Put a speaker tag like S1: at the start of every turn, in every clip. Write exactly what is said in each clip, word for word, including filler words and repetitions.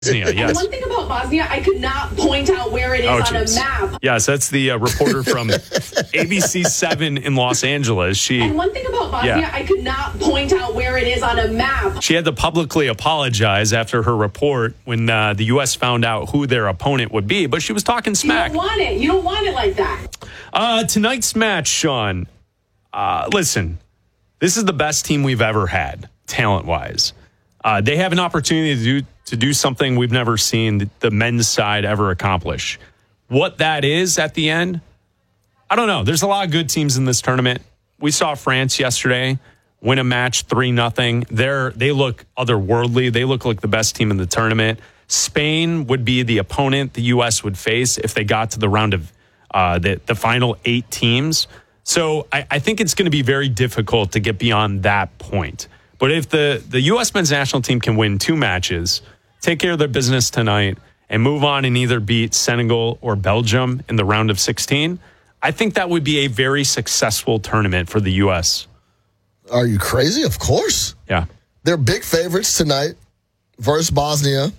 S1: Bosnia, yes.
S2: And one thing about Bosnia, I could not point out where it is
S1: oh,
S2: on a map.
S1: Yes, that's the uh, reporter from A B C seven in Los Angeles. She
S2: And one thing about Bosnia,
S1: yeah.
S2: I could not point out where it is on a map.
S1: She had to publicly apologize after her report when uh, the U S found out who their opponent would be, but she was talking smack.
S2: You don't want it. You don't want it like that.
S1: Uh, tonight's match, Sean, uh, listen, this is the best team we've ever had, talent-wise. Uh, they have an opportunity to do to do something we've never seen the, the men's side ever accomplish. What that is at the end, I don't know. There's a lot of good teams in this tournament. We saw France yesterday win a match three nothing. They're they look otherworldly. They look like the best team in the tournament. Spain would be the opponent the U S would face if they got to the round of uh, the, the final eight teams. So I, I think it's going to be very difficult to get beyond that point. But if the, the U S men's national team can win two matches, take care of their business tonight, and move on and either beat Senegal or Belgium in the round of sixteen, I think that would be a very successful tournament for the U S.
S3: Are you crazy? Of course.
S1: Yeah.
S3: They're big favorites tonight versus Bosnia.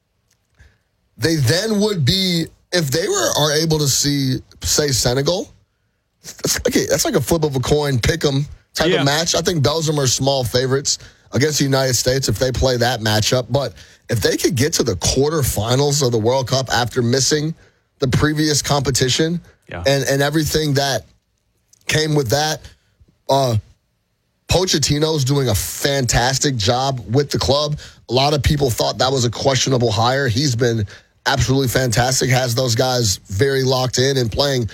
S3: They then would be, if they were are able to see, say, Senegal, that's like a, that's like a flip of a coin, pick 'em type
S1: yeah.
S3: of match. I think Belgium are small favorites against the United States if they play that matchup. But if they could get to the quarterfinals of the World Cup after missing the previous competition
S1: yeah.
S3: and, and everything that came with that, uh, Pochettino's doing a fantastic job with the club. A lot of people thought that was a questionable hire. He's been absolutely fantastic, has those guys very locked in and playing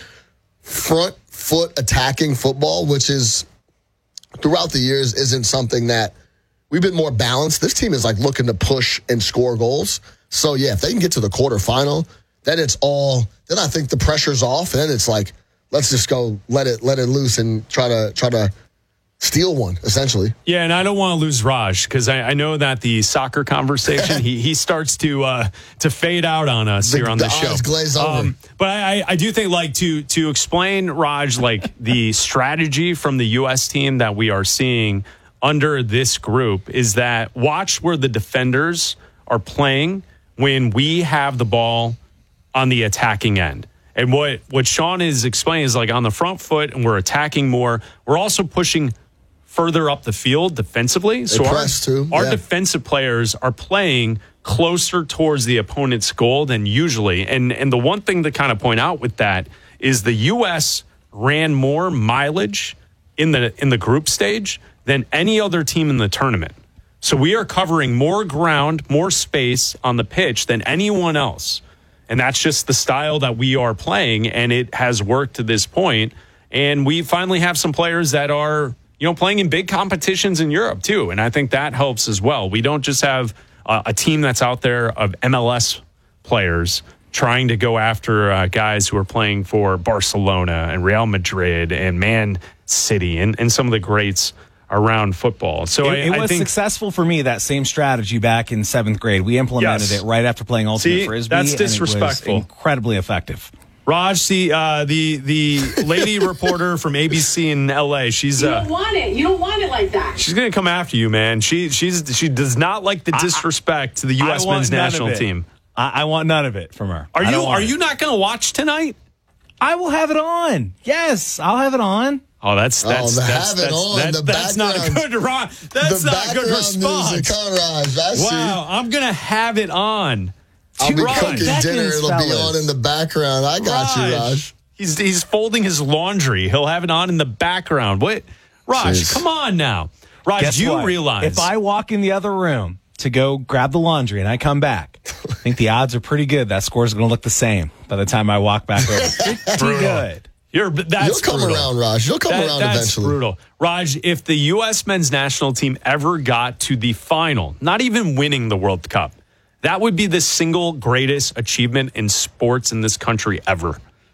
S3: front foot attacking football, which is throughout the years isn't something that we've been more balanced. This team is like looking to push and score goals. So yeah, if they can get to the quarterfinal, then it's all, then I think the pressure's off. And then it's like, let's just go let it, let it loose and try to, try to steal one, essentially.
S1: Yeah, and I don't want to lose Raj because I, I know that the soccer conversation, he he starts to uh, to fade out on us
S3: the,
S1: here on the,
S3: the
S1: show.
S3: Eyes glaze over.
S1: Um, but I, I do think, like, to to explain, Raj, like the strategy from the U S team that we are seeing under this group is that watch where the defenders are playing when we have the ball on the attacking end. And what, what Sean is explaining is like on the front foot and we're attacking more. We're also pushing further up the field defensively. So our,
S3: too.
S1: our
S3: Yeah.
S1: defensive players are playing closer towards the opponent's goal than usually. And and the one thing to kind of point out with that is the U S ran more mileage in the in the group stage than any other team in the tournament. So we are covering more ground, more space on the pitch than anyone else. And that's just the style that we are playing, and it has worked to this point. And we finally have some players that are, you know, playing in big competitions in Europe too, and I think that helps as well. We don't just have uh, a team that's out there of M L S players trying to go after uh, guys who are playing for Barcelona and Real Madrid and Man City and, and some of the greats around football. So
S4: it,
S1: I,
S4: it was
S1: I think,
S4: successful for me, that same strategy back in seventh grade. We implemented
S1: Yes.
S4: it right after playing Ultimate
S1: See,
S4: Frisbee.
S1: that's
S4: and it was
S1: disrespectful.
S4: incredibly effective.
S1: Raj, the uh, the the lady reporter from A B C in L A, she's
S2: You
S1: uh,
S2: don't want it. You don't want it like that.
S1: she's gonna come after you, man. She she's she does not like the disrespect to the U S
S4: I want
S1: men's
S4: none of
S1: national
S4: it.
S1: team.
S4: I, I want none of it from her.
S1: Are
S4: I
S1: you
S4: don't want
S1: are
S4: it.
S1: you not gonna watch tonight?
S4: I will have it on. Yes, I'll have it on.
S1: Oh, that's that's
S3: the
S1: that's
S3: have it
S1: that's,
S3: on,
S1: that-
S3: the
S1: that's not a
S3: background-
S1: good ro- that's
S3: the
S1: not a good
S3: background
S1: response.
S3: music, huh, Raj? I see.
S1: Wow, I'm gonna have it on.
S3: I'll be
S1: Raj.
S3: cooking dinner.
S4: seconds,
S3: It'll be
S4: fellas.
S3: on in the background. I got you, Raj.
S1: He's he's folding his laundry. He'll have it on in the background. What, Raj?
S3: Jeez.
S1: Come on now, Raj.
S4: Guess
S1: you
S4: what?
S1: realize
S4: if I walk in the other room to go grab the laundry and I come back, I think the odds are pretty good that score's going to look the same by the time I walk back over. Pretty good.
S1: You're that's
S3: You'll come
S1: brutal.
S3: around, Raj. You'll come
S1: That-
S3: around
S1: that's
S3: eventually.
S1: brutal. Raj, if the U S men's national team ever got to the final, not even winning the World Cup, that would be the single greatest achievement in sports in this country ever.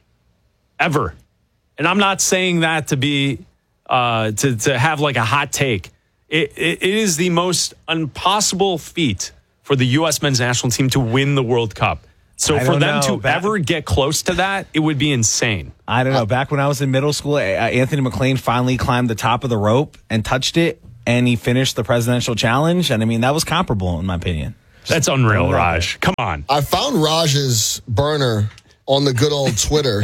S1: Ever. And I'm not saying that to be, uh, to, to have like a hot take. It, it, it is the most impossible feat for the U S men's national team to win the World Cup. So
S4: I
S1: for
S4: don't
S1: them
S4: know.
S1: to
S4: Back-
S1: ever get close to that, it would be insane.
S4: I don't know. Back when I was in middle school, uh, Anthony McLean finally climbed the top of the rope and touched it, and he finished the presidential challenge. And I mean, that was comparable in my opinion.
S1: That's unreal, Raj. Come on.
S3: I found Raj's burner on the good old Twitter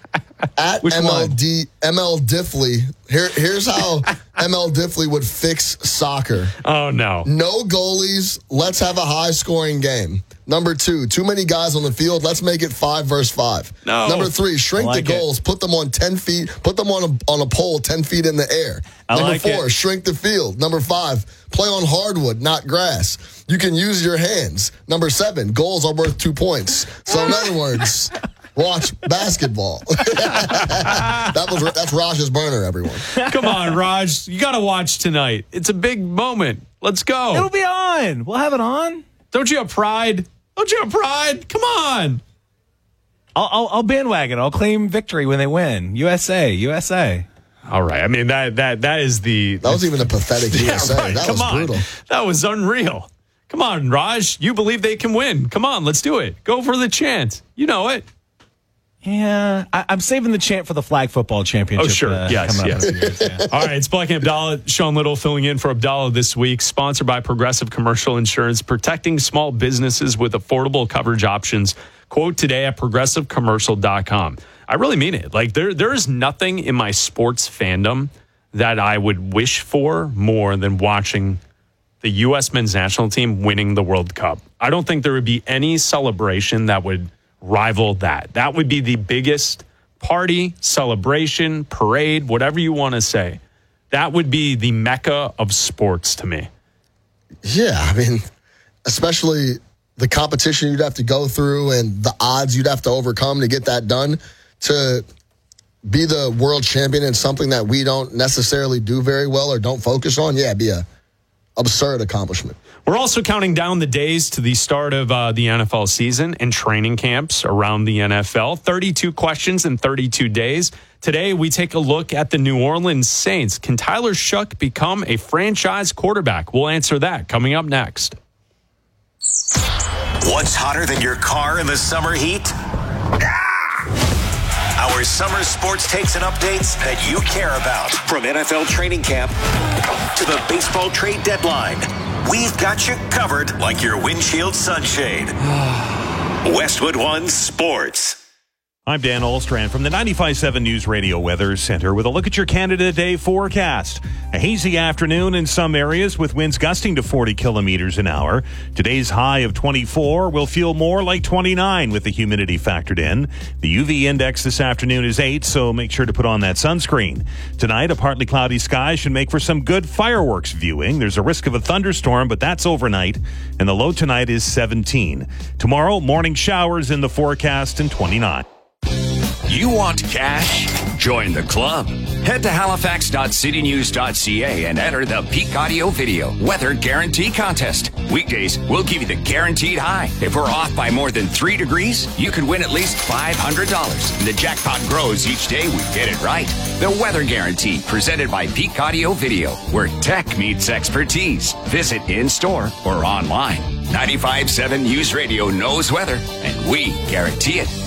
S3: at
S1: Which
S3: M L D
S1: one?
S3: M L Diffley. Here, here's how M L Diffley would fix soccer.
S1: Oh, no.
S3: No goalies. Let's have a high-scoring game. Number two, too many guys on the field. Let's make it five versus five.
S1: No.
S3: Number three, shrink
S4: I like
S3: the
S4: it.
S3: goals. Put them on ten feet. Put them on a, on a pole ten feet in the air.
S4: I
S3: Number
S4: like
S3: four,
S4: it.
S3: shrink the field. Number five, play on hardwood, not grass. You can use your hands. Number seven, goals are worth two points. So in other words, watch basketball. that was that's Raj's burner, everyone.
S1: Come on, Raj. You got to watch tonight. It's a big moment. Let's go.
S4: It'll be on. We'll have it on.
S1: Don't you have pride? Don't you have pride? Come on.
S4: I'll, I'll, I'll bandwagon. I'll claim victory when they win. U S A, U S A.
S1: All right. I mean, that that that is the...
S3: That was even a pathetic U S A.
S1: Yeah, right.
S3: That
S1: Come
S3: was
S1: on.
S3: brutal.
S1: That was unreal. Come on, Raj. You believe they can win. Come on, let's do it. Go for the chant. You know it.
S4: Yeah, I, I'm saving the chant for the flag football championship.
S1: Oh, sure.
S4: Uh,
S1: Yes,
S4: coming up
S1: yes.
S4: in a few years, yeah.
S1: All right, it's Black and Abdallah. Sean Little filling in for Abdallah this week. Sponsored by Progressive Commercial Insurance, protecting small businesses with affordable coverage options. Quote today at progressive commercial dot com. I really mean it. Like there, there is nothing in my sports fandom that I would wish for more than watching the U S men's national team winning the World Cup. I don't think there would be any celebration that would rival that. That would be the biggest party, celebration, parade, whatever you want to say. That would be the mecca of sports to me.
S3: Yeah, I mean, especially the competition you'd have to go through and the odds you'd have to overcome to get that done. To be the world champion in something that we don't necessarily do very well or don't focus on, yeah, it'd be a absurd accomplishment.
S1: We're also counting down the days to the start of uh, the N F L season and training camps around the N F L. thirty-two questions in thirty-two days. Today, we take a look at the New Orleans Saints. Can Tyler Shough become a franchise quarterback? We'll answer that coming up next.
S5: What's hotter than your car in the summer heat? Our summer sports takes and updates that you care about. From N F L training camp to the baseball trade deadline, we've got you covered like your windshield sunshade. Westwood One Sports.
S6: I'm Dan Olstrand from the ninety-five point seven News Radio Weather Center with a look at your Canada Day forecast. A hazy afternoon in some areas with winds gusting to forty kilometers an hour. Today's high of twenty-four will feel more like twenty-nine with the humidity factored in. The U V index this afternoon is eight, so make sure to put on that sunscreen. Tonight, a partly cloudy sky should make for some good fireworks viewing. There's a risk of a thunderstorm, but that's overnight, and the low tonight is seventeen. Tomorrow, morning showers in the forecast and twenty-nine.
S7: You want cash? Join the club. Head to halifax dot city news dot c a and enter the Peak Audio Video Weather Guarantee Contest. Weekdays, we'll give you the guaranteed high. If we're off by more than three degrees, you could win at least five hundred dollars. The jackpot grows each day we get it right. The Weather Guarantee, presented by Peak Audio Video, where tech meets expertise. Visit in-store or online. ninety-five point seven News Radio knows weather, and we guarantee it.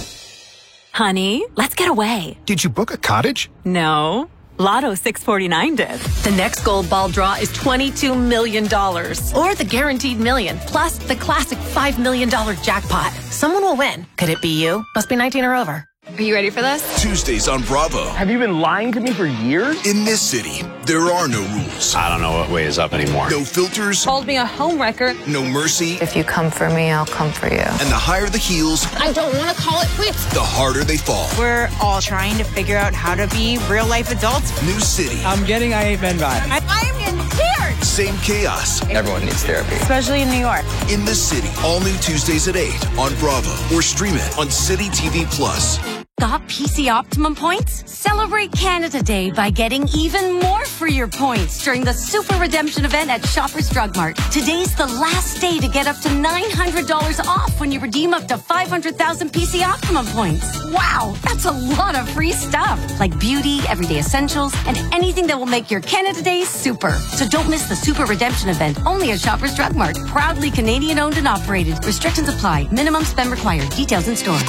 S8: Honey, let's get away.
S9: Did you book a cottage?
S8: No. Lotto six forty-nine did. The next gold ball draw is twenty-two million dollars. Or the guaranteed million, plus the classic five million dollars jackpot. Someone will win. Could it be you? Must be nineteen or over.
S10: Are you ready for this?
S11: Tuesdays on Bravo.
S12: Have you been lying to me for years?
S11: In this city, there are no rules.
S13: I don't know what way is up anymore.
S11: No filters.
S10: Called me a homewrecker.
S11: No mercy.
S14: If you come for me, I'll come for you.
S11: And the higher the heels,
S10: I don't want to call it quits.
S11: The harder they fall.
S15: We're all trying to figure out how to be real life adults.
S11: New city.
S12: I'm getting I Ain't Men vibes.
S15: I- I'm scared.
S11: Same chaos.
S12: Everyone needs therapy.
S15: Especially in New York.
S11: In the City. All new Tuesdays at eight on Bravo. Or stream it on City T V Plus.
S8: Got P C Optimum points? Celebrate Canada Day by getting even more for your points during the Super Redemption event at Shoppers Drug Mart. Today's the last day to get up to nine hundred dollars off when you redeem up to five hundred thousand P C Optimum points. Wow, that's a lot of free stuff. Like beauty, everyday essentials, and anything that will make your Canada Day super. So don't miss the Super Redemption event only at Shoppers Drug Mart. Proudly Canadian owned and operated. Restrictions apply. Minimum spend required. Details in store.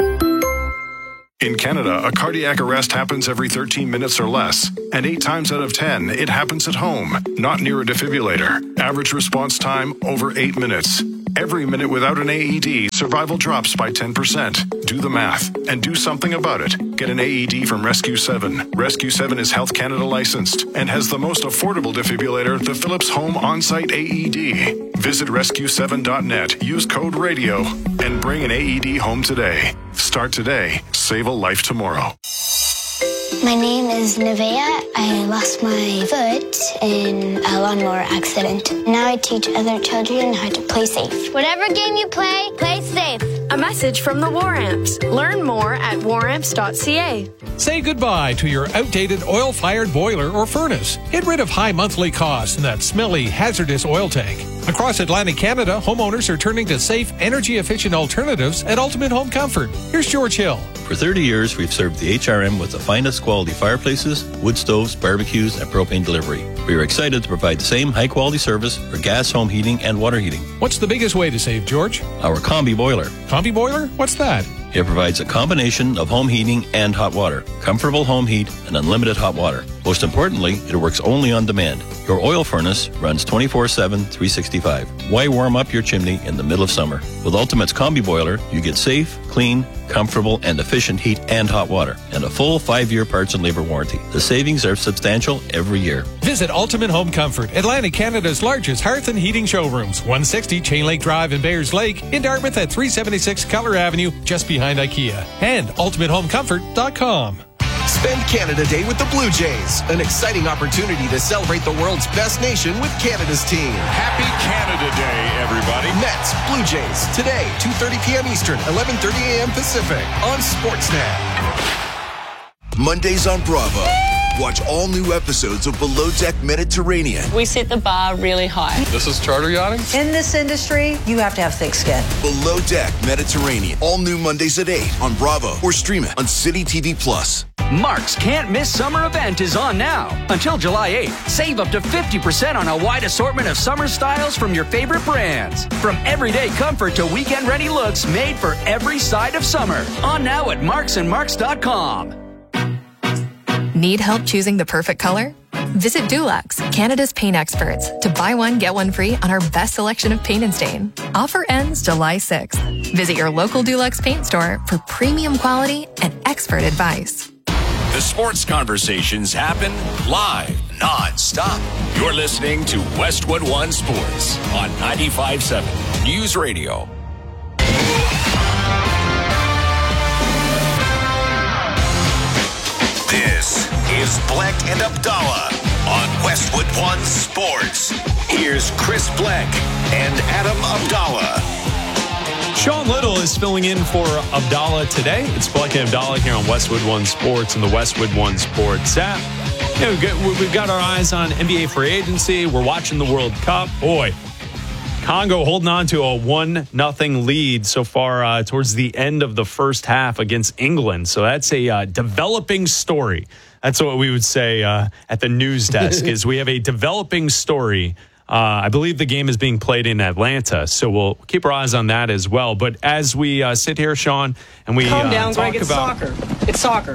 S16: In Canada, a cardiac arrest happens every thirteen minutes or less, and eight times out of ten, it happens at home, not near a defibrillator. Average response time, over eight minutes. Every minute without an A E D, survival drops by ten percent. Do the math and do something about it. Get an A E D from Rescue seven. Rescue seven is Health Canada licensed and has the most affordable defibrillator, the Philips Home On-Site A E D. Visit rescue seven dot net, use code RADIO, and bring an A E D home today. Start today. Save a life tomorrow.
S9: My name is Nevaeh. I lost my foot in a lawnmower accident. Now I teach other children how to play safe.
S10: Whatever game you play, play safe. A message from the War Amps. Learn more at war amps dot c a.
S13: Say goodbye to your outdated oil-fired boiler or furnace. Get rid of high monthly costs and that smelly, hazardous oil tank. Across Atlantic Canada, homeowners are turning to safe, energy-efficient alternatives at Ultimate Home Comfort. Here's George Hill.
S17: For thirty years, we've served the H R M with the finest quality fireplaces, wood stoves, barbecues, and propane delivery. We are excited to provide the same high-quality service for gas, home heating, and water heating.
S13: What's the biggest way to save, George?
S17: Our Combi Boiler.
S13: Combi Boiler? What's that?
S17: It provides a combination of home heating and hot water, comfortable home heat, and unlimited hot water. Most importantly, it works only on demand. Your oil furnace runs twenty-four seven, three sixty-five. Why warm up your chimney in the middle of summer? With Ultimate's Combi Boiler, you get safe, clean, comfortable, and efficient heat and hot water, and a full five-year parts and labor warranty. The savings are substantial every year.
S13: Visit Ultimate Home Comfort, Atlantic Canada's largest hearth and heating showrooms. one sixty Chain Lake Drive in Bayers Lake, in Dartmouth at three seventy-six Cutler Avenue, just behind IKEA. And ultimate home comfort dot com.
S18: Spend Canada Day with the Blue Jays, an exciting opportunity to celebrate the world's best nation with Canada's team.
S19: Happy Canada Day, everybody.
S18: Mets, Blue Jays, today, two thirty p.m. Eastern, eleven thirty a.m. Pacific, on Sportsnet.
S11: Mondays on Bravo. Watch all new episodes of Below Deck Mediterranean.
S20: We set the bar really high.
S19: This is charter yachting?
S21: In this industry, you have to have thick skin.
S11: Below Deck Mediterranean. All new Mondays at eight on Bravo or stream it on City T V Plus.
S22: Mark's Can't Miss Summer event is on now. Until July eighth, save up to fifty percent on a wide assortment of summer styles from your favorite brands. From everyday comfort to weekend-ready looks made for every side of summer. On now at marks and marks dot com.
S23: Need help choosing the perfect color? Visit Dulux, Canada's paint experts, to buy one, get one free on our best selection of paint and stain. Offer ends July sixth. Visit your local Dulux paint store for premium quality and expert advice.
S7: The sports conversations happen live, non-stop. You're listening to Westwood One Sports on ninety-five point seven News Radio. This is Bleck and Abdallah on Westwood One Sports. Here's Chris Bleck and Adam Abdallah.
S1: Sean Little is filling in for Abdallah today. It's Bleck and Abdallah here on Westwood One Sports and the Westwood One Sports app. You know, we've, got, we've got our eyes on N B A free agency. We're watching the World Cup. Boy, Congo holding on to a one nothing lead so far uh, towards the end of the first half against England. So that's a uh, developing story. That's what we would say uh, at the news desk is we have a developing story. Uh, I believe the game is being played in Atlanta, so we'll keep our eyes on that as well. But as we uh, sit here, Sean, and we
S24: Calm
S1: uh,
S24: down,
S1: talk
S24: Greg. It's
S1: about
S24: soccer. It's soccer.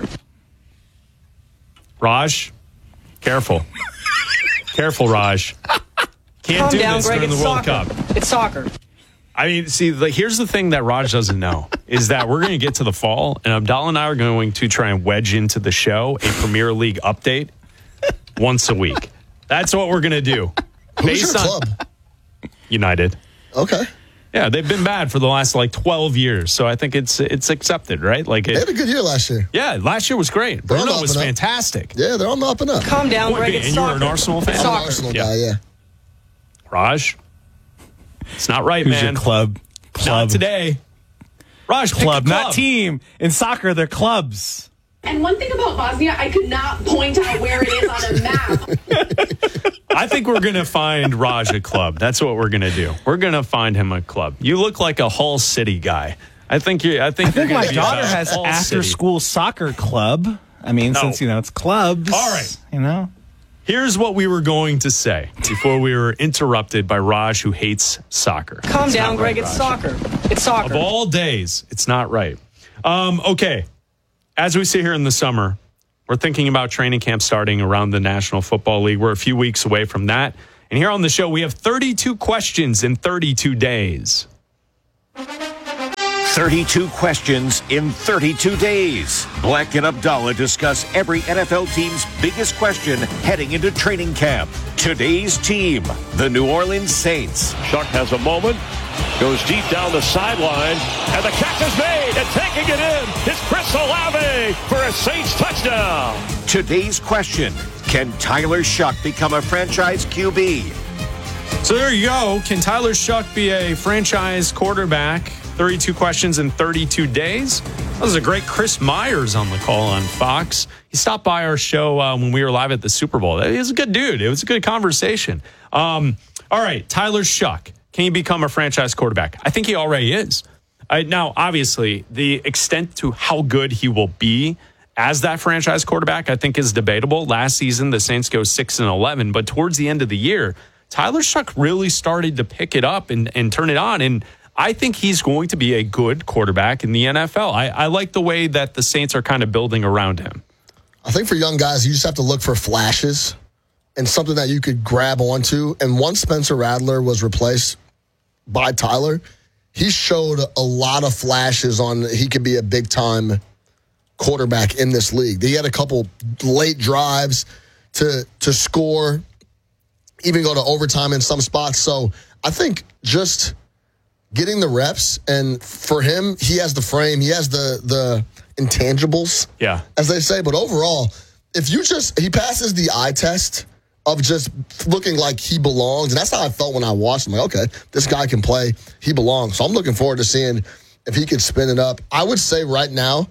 S1: Raj, careful, careful, Raj. Can't
S24: Calm
S1: do
S24: down,
S1: this
S24: Greg.
S1: during
S24: It's
S1: the World
S24: soccer.
S1: Cup.
S24: It's soccer.
S1: I mean, see, like, here's the thing that Raj doesn't know is that we're going to get to the fall, and Abdallah and I are going to try and wedge into the show a Premier League update once a week. That's what we're going to do.
S3: Who's
S1: Based
S3: your
S1: on
S3: club?
S1: United.
S3: Okay.
S1: Yeah, they've been bad for the last like twelve years, so I think it's it's accepted, right? Like it,
S3: They had a good year last year.
S1: yeah, last year was great.
S3: They're on the
S1: Bruno
S3: up
S1: was
S3: and up.
S1: fantastic.
S3: Yeah, they're on the up and up.
S24: Calm down,
S1: What,
S24: Greg.
S1: and
S24: It's
S1: you were
S24: soccer.
S1: an Arsenal fan?
S24: It's
S3: I'm an
S24: soccer.
S3: Arsenal
S1: Yeah.
S3: guy, yeah.
S1: Raj, it's not right,
S4: Who's
S1: man.
S4: your club?
S1: Not
S4: Club.
S1: today. Raj, pick a
S4: Club, not
S1: club.
S4: team. In soccer, they're clubs.
S2: And one thing about Bosnia, I could not point out where it is on a map.
S1: I think we're going to find Raj a club. That's what we're going to do. We're going to find him a club. You look like a Hull City guy. I think you. I think,
S4: I think
S1: you're
S4: my
S1: gonna be
S4: daughter
S1: about
S4: has
S1: Hull
S4: after
S1: City.
S4: school soccer club. I mean,
S1: No.
S4: since, you know, it's clubs.
S1: All right.
S4: You know?
S1: Here's what we were going to say before we were interrupted by Raj, who hates soccer.
S24: Calm
S1: It's
S24: down,
S1: not
S24: Greg.
S1: right,
S24: It's
S1: Raj.
S24: soccer. It's soccer.
S1: Of all days, it's not right. Um, okay. As we sit here in the summer, we're thinking about training camp starting around the National Football League. We're a few weeks away from that. And here on the show, we have thirty-two questions in thirty-two days.
S5: thirty-two questions in thirty-two days. Black and Abdallah discuss every N F L team's biggest question heading into training camp. Today's team, the New Orleans Saints.
S6: Shuck has a moment, goes deep down the sideline, and the catch is made, and taking it in is Chris Olave for a Saints touchdown.
S5: Today's question, can Tyler Shuck become a franchise Q B?
S1: So there you go. Can Tyler Shuck be a franchise quarterback? thirty-two questions in thirty-two days. That was a great Chris Myers on the call on Fox. He stopped by our show uh, when we were live at the Super Bowl. He was a good dude. It was a good conversation. Um, all right, Tyler Shuck. Can he become a franchise quarterback? I think he already is. Uh, now, obviously, the extent to how good he will be as that franchise quarterback, I think, is debatable. Last season, the Saints go six and eleven, but towards the end of the year, Tyler Shuck really started to pick it up and, and turn it on. And I think he's going to be a good quarterback in the N F L. I, I like the way that the Saints are kind of building around him.
S3: I think for young guys, you just have to look for flashes and something that you could grab onto. And once Spencer Rattler was replaced by Tyler, he showed a lot of flashes on he could be a big-time quarterback in this league. He had a couple late drives to to score, even go to overtime in some spots. So I think just getting the reps, and for him, he has the frame, he has the the intangibles,
S1: yeah,
S3: as they say. But overall, if you just he passes the eye test of just looking like he belongs, and that's how I felt when I watched him. Like, okay, this guy can play, he belongs. So I'm looking forward to seeing if he can spin it up. I would say right now,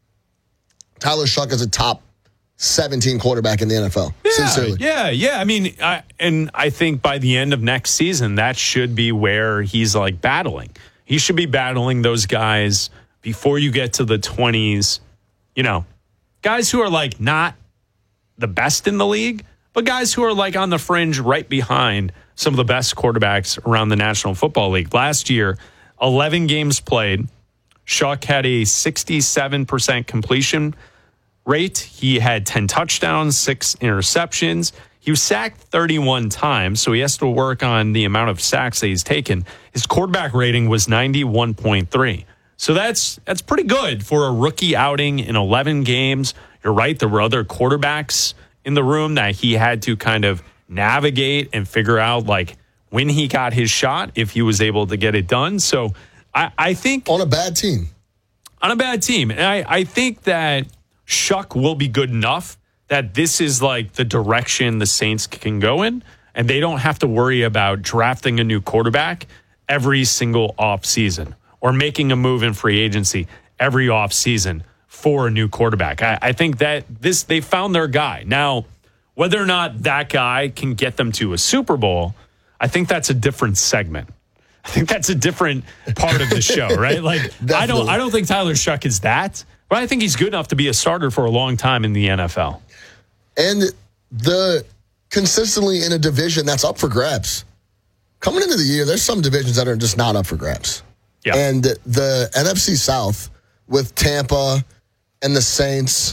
S3: Tyler Shuck is a top seventeen quarterback in the N F L.
S1: Yeah,
S3: sincerely.
S1: yeah, yeah. I mean, I, and I think by the end of next season, that should be where he's like battling. He should be battling those guys before you get to the twenties. You know, guys who are like not the best in the league, but guys who are like on the fringe right behind some of the best quarterbacks around the National Football League. Last year, eleven games played. Shuck had a sixty-seven percent completion rate. He had ten touchdowns, six interceptions. He was sacked thirty-one times, so he has to work on the amount of sacks that he's taken. His quarterback rating was ninety-one point three. So that's that's pretty good for a rookie outing in eleven games. You're right, there were other quarterbacks in the room that he had to kind of navigate and figure out like when he got his shot, if he was able to get it done. So I, I think
S3: on a bad team.
S1: On a bad team. And I, I think that Shuck will be good enough that this is like the direction the Saints can go in, and they don't have to worry about drafting a new quarterback every single offseason or making a move in free agency every offseason for a new quarterback. I, I think that this they found their guy. Now, whether or not that guy can get them to a Super Bowl, I think that's a different segment. I think that's a different part of the show, right? Like I don't I don't think Tyler Shuck is that. But I think he's good enough to be a starter for a long time in the N F L.
S3: And the consistently in a division that's up for grabs. Coming into the year, there's some divisions that are just not up for grabs.
S1: Yeah.
S3: And the N F C South with Tampa and the Saints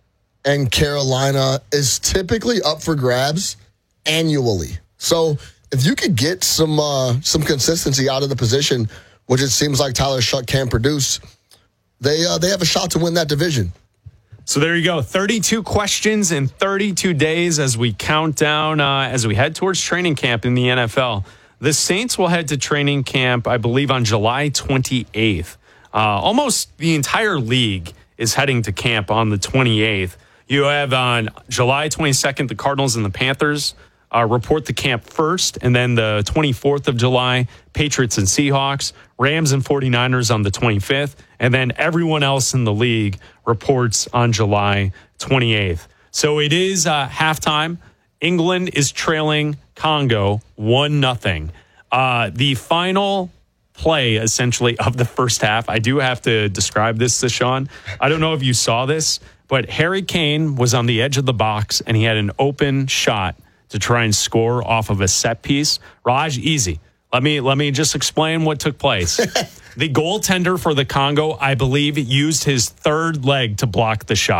S3: and Carolina is typically up for grabs annually. So if you could get some uh, some consistency out of the position, which it seems like Tyler Shuck can produce, They uh, they have a shot to win that division.
S1: So there you go. thirty-two questions in thirty-two days as we count down, uh, as we head towards training camp in the N F L. The Saints will head to training camp, I believe, on July twenty-eighth. Uh, almost the entire league is heading to camp on the twenty-eighth. You have on July twenty-second, the Cardinals and the Panthers uh, report to camp first. And then the twenty-fourth of July, Patriots and Seahawks, Rams and 49ers on the twenty-fifth. And then everyone else in the league reports on July twenty-eighth. So it is uh, halftime. England is trailing Congo one nothing. Uh, the final play, essentially, of the first half, I do have to describe this to Sean. I don't know if you saw this, but Harry Kane was on the edge of the box, and he had an open shot to try and score off of a set piece. Raj, easy. Let me let me just explain what took place. The goaltender for the Congo, I believe, used his third leg to block the shot.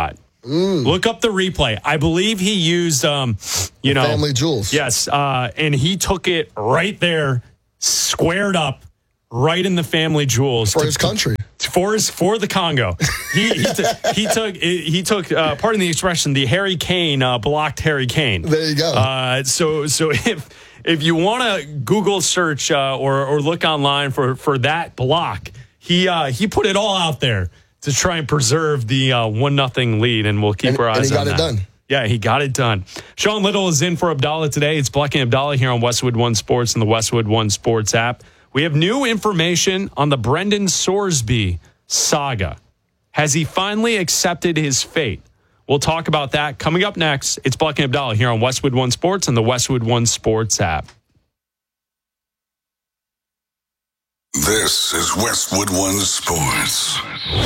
S3: Mm.
S1: Look up the replay. I believe he used, um, you know,
S3: Family Jewels.
S1: Yes, uh, and he took it right there, squared up, right in the Family Jewels
S3: for
S1: to,
S3: his country,
S1: for his for the Congo. He he, t- he took he took uh, pardon the expression, the Harry Kane uh, blocked Harry Kane.
S3: There you go.
S1: Uh, so so if if you want to Google search uh, or or look online for for that block, he uh, he put it all out there to try and preserve the uh, one nothing lead, and we'll keep
S3: and,
S1: our eyes on that.
S3: And he got it done.
S1: Yeah, he got it done. Sean Little is in for Abdallah today. It's Black and Abdallah here on Westwood One Sports and the Westwood One Sports app. We have new information on the Brendan Sorsby saga. Has he finally accepted his fate? We'll talk about that coming up next. It's Black and Abdallah here on Westwood One Sports and the Westwood One Sports app.
S12: This is Westwood One Sports.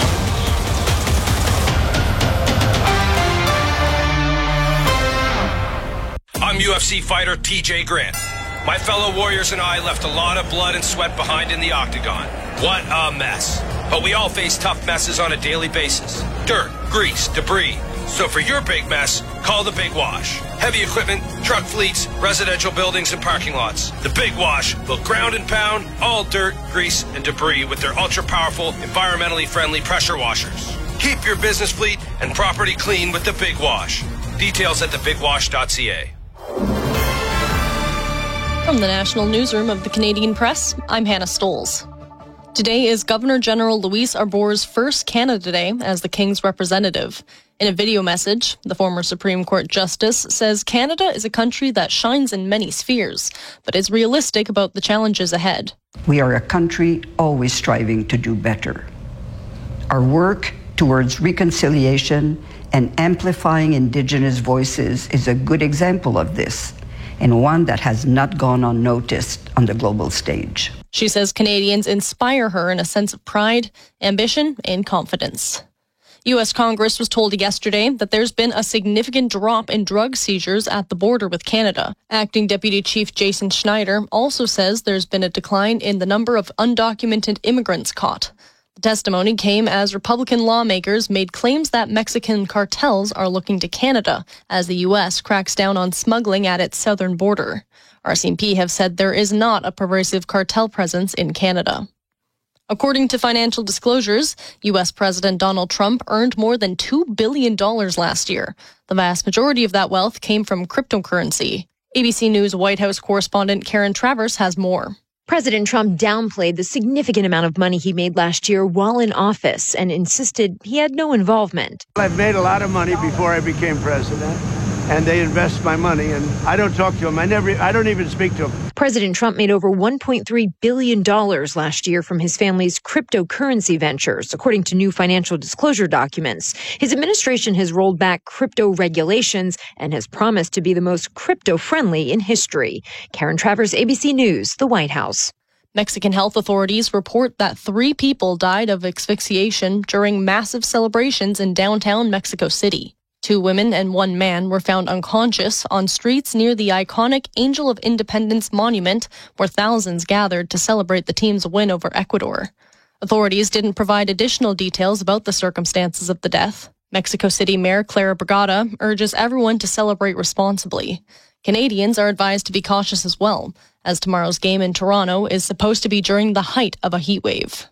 S14: I'm U F C fighter T J Grant. My fellow warriors and I left a lot of blood and sweat behind in the octagon. What a mess. But we all face tough messes on a daily basis. Dirt, grease, debris. So for your big mess, call the Big Wash. Heavy equipment, truck fleets, residential buildings, and parking lots. The Big Wash will ground and pound all dirt, grease, and debris with their ultra-powerful, environmentally friendly pressure washers. Keep your business fleet and property clean with the Big Wash. Details at the big wash dot c a.
S15: From the National Newsroom of the Canadian Press, I'm Hannah Stoles. Today is Governor-General Louise Arbour's first Canada Day as the King's representative. In a video message, the former Supreme Court Justice says Canada is a country that shines in many spheres, but is realistic about the challenges ahead.
S24: We are a country always striving to do better. Our work towards reconciliation and amplifying Indigenous voices is a good example of this, and one that has not gone unnoticed on the global stage.
S15: She says Canadians inspire her in a sense of pride, ambition, and confidence. U S Congress was told yesterday that there's been a significant drop in drug seizures at the border with Canada. Acting Deputy Chief Jason Schneider also says there's been a decline in the number of undocumented immigrants caught. The testimony came as Republican lawmakers made claims that Mexican cartels are looking to Canada as the U S cracks down on smuggling at its southern border. R C M P have said there is not a pervasive cartel presence in Canada. According to financial disclosures, U S President Donald Trump earned more than two billion dollars last year. The vast majority of that wealth came from cryptocurrency. A B C News White House correspondent Karen Travers has more.
S25: President Trump downplayed the significant amount of money he made last year while in office and insisted he had no involvement.
S26: I've made a lot of money before I became president, and they invest my money, and I don't talk to them. I never, I don't even speak to them.
S25: President Trump made over one point three billion dollars last year from his family's cryptocurrency ventures, according to new financial disclosure documents. His administration has rolled back crypto regulations and has promised to be the most crypto-friendly in history. Karen Travers, A B C News, the White House.
S15: Mexican health authorities report that three people died of asphyxiation during massive celebrations in downtown Mexico City. Two women and one man were found unconscious on streets near the iconic Angel of Independence monument, where thousands gathered to celebrate the team's win over Ecuador. Authorities didn't provide additional details about the circumstances of the death. Mexico City Mayor Clara Brigada urges everyone to celebrate responsibly. Canadians are advised to be cautious as well, as tomorrow's game in Toronto is supposed to be during the height of a heat wave.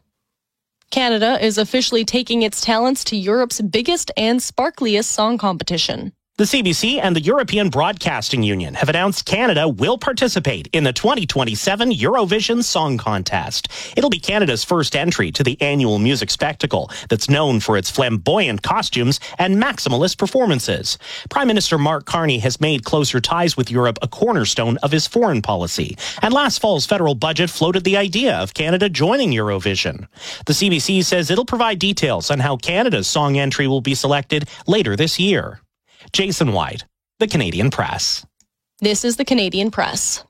S15: Canada is officially taking its talents to Europe's biggest and sparkliest song competition.
S27: The C B C and the European Broadcasting Union have announced Canada will participate in the twenty twenty-seven Eurovision Song Contest. It'll be Canada's first entry to the annual music spectacle that's known for its flamboyant costumes and maximalist performances. Prime Minister Mark Carney has made closer ties with Europe a cornerstone of his foreign policy. And last fall's federal budget floated the idea of Canada joining Eurovision. The C B C says it'll provide details on how Canada's song entry will be selected later this year. Jason White, the Canadian Press.
S15: This is the Canadian Press.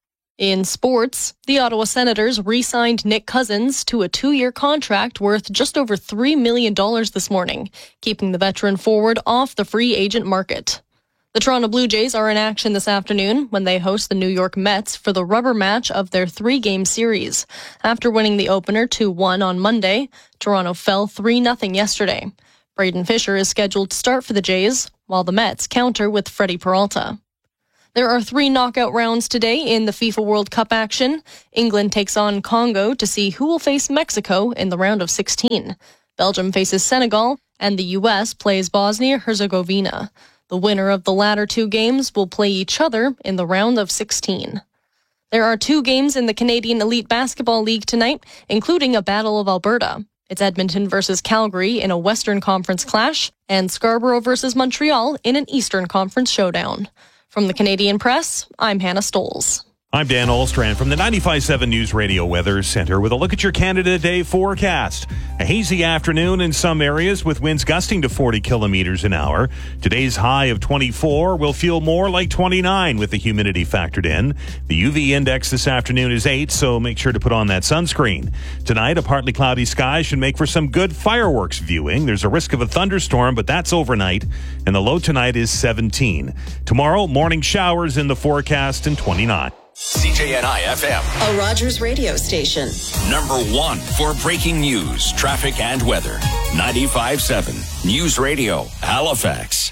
S15: In sports, the Ottawa Senators re-signed Nick Cousins to a two-year contract worth just over three million dollars this morning, keeping the veteran forward off the free agent market. The Toronto Blue Jays are in action this afternoon when they host the New York Mets for the rubber match of their three-game series. After winning the opener two one on Monday, Toronto fell three nothing yesterday. Braden Fisher is scheduled to start for the Jays, while the Mets counter with Freddie Peralta. There are three knockout rounds today in the FIFA World Cup action. England takes on Congo to see who will face Mexico in the round of sixteen. Belgium faces Senegal, and the U S plays Bosnia-Herzegovina. The winner of the latter two games will play each other in the round of sixteen. There are two games in the Canadian Elite Basketball League tonight, including a Battle of Alberta. It's Edmonton versus Calgary in a Western Conference clash, and Scarborough versus Montreal in an Eastern Conference showdown. From the Canadian Press, I'm Hannah Stoles.
S8: I'm Dan Olstrand from the ninety-five point seven News Radio Weather Center with a look at your Canada Day forecast. A hazy afternoon in some areas with winds gusting to forty kilometers an hour. Today's high of twenty-four will feel more like twenty-nine with the humidity factored in. The U V index this afternoon is eight, so make sure to put on that sunscreen. Tonight, a partly cloudy sky should make for some good fireworks viewing. There's a risk of a thunderstorm, but that's overnight, and the low tonight is seventeen. Tomorrow, morning showers in the forecast and twenty-nine.
S7: C J N I F M,
S9: a Rogers radio station.
S7: Number one for breaking news, traffic, and weather. ninety-five point seven News Radio, Halifax.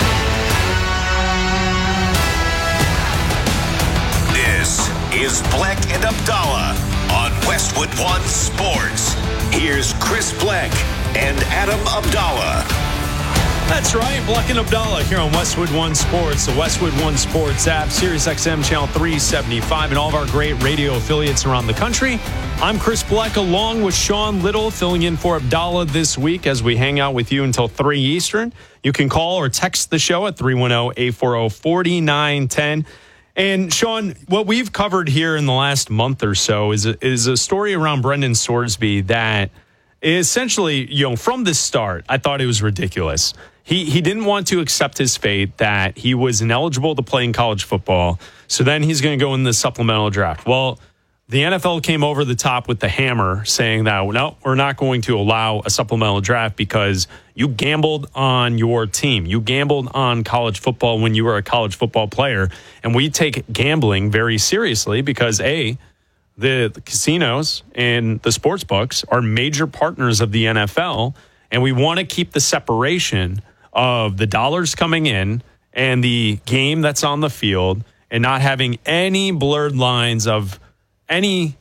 S5: This is Bleck and Abdallah on Westwood One Sports. Here's Chris Bleck and Adam Abdallah.
S1: That's right, Bleck and Abdallah here on Westwood One Sports, the Westwood One Sports app, Sirius X M channel three seventy-five, and all of our great radio affiliates around the country. I'm Chris Bleck along with Sean Little, filling in for Abdallah this week as we hang out with you until three Eastern. You can call or text the show at three one zero, eight four zero, four nine one zero. And Sean, what we've covered here in the last month or so is a, is a story around Brendan Sorsby that essentially, you know, from the start, I thought it was ridiculous. He he didn't want to accept his fate that he was ineligible to play in college football. So then he's going to go in the supplemental draft. Well, the N F L came over the top with the hammer saying that, no, we're not going to allow a supplemental draft because you gambled on your team. You gambled on college football when you were a college football player. And we take gambling very seriously because, A, the, the casinos and the sports books are major partners of the N F L. And we want to keep the separation of the dollars coming in and the game that's on the field and not having any blurred lines of any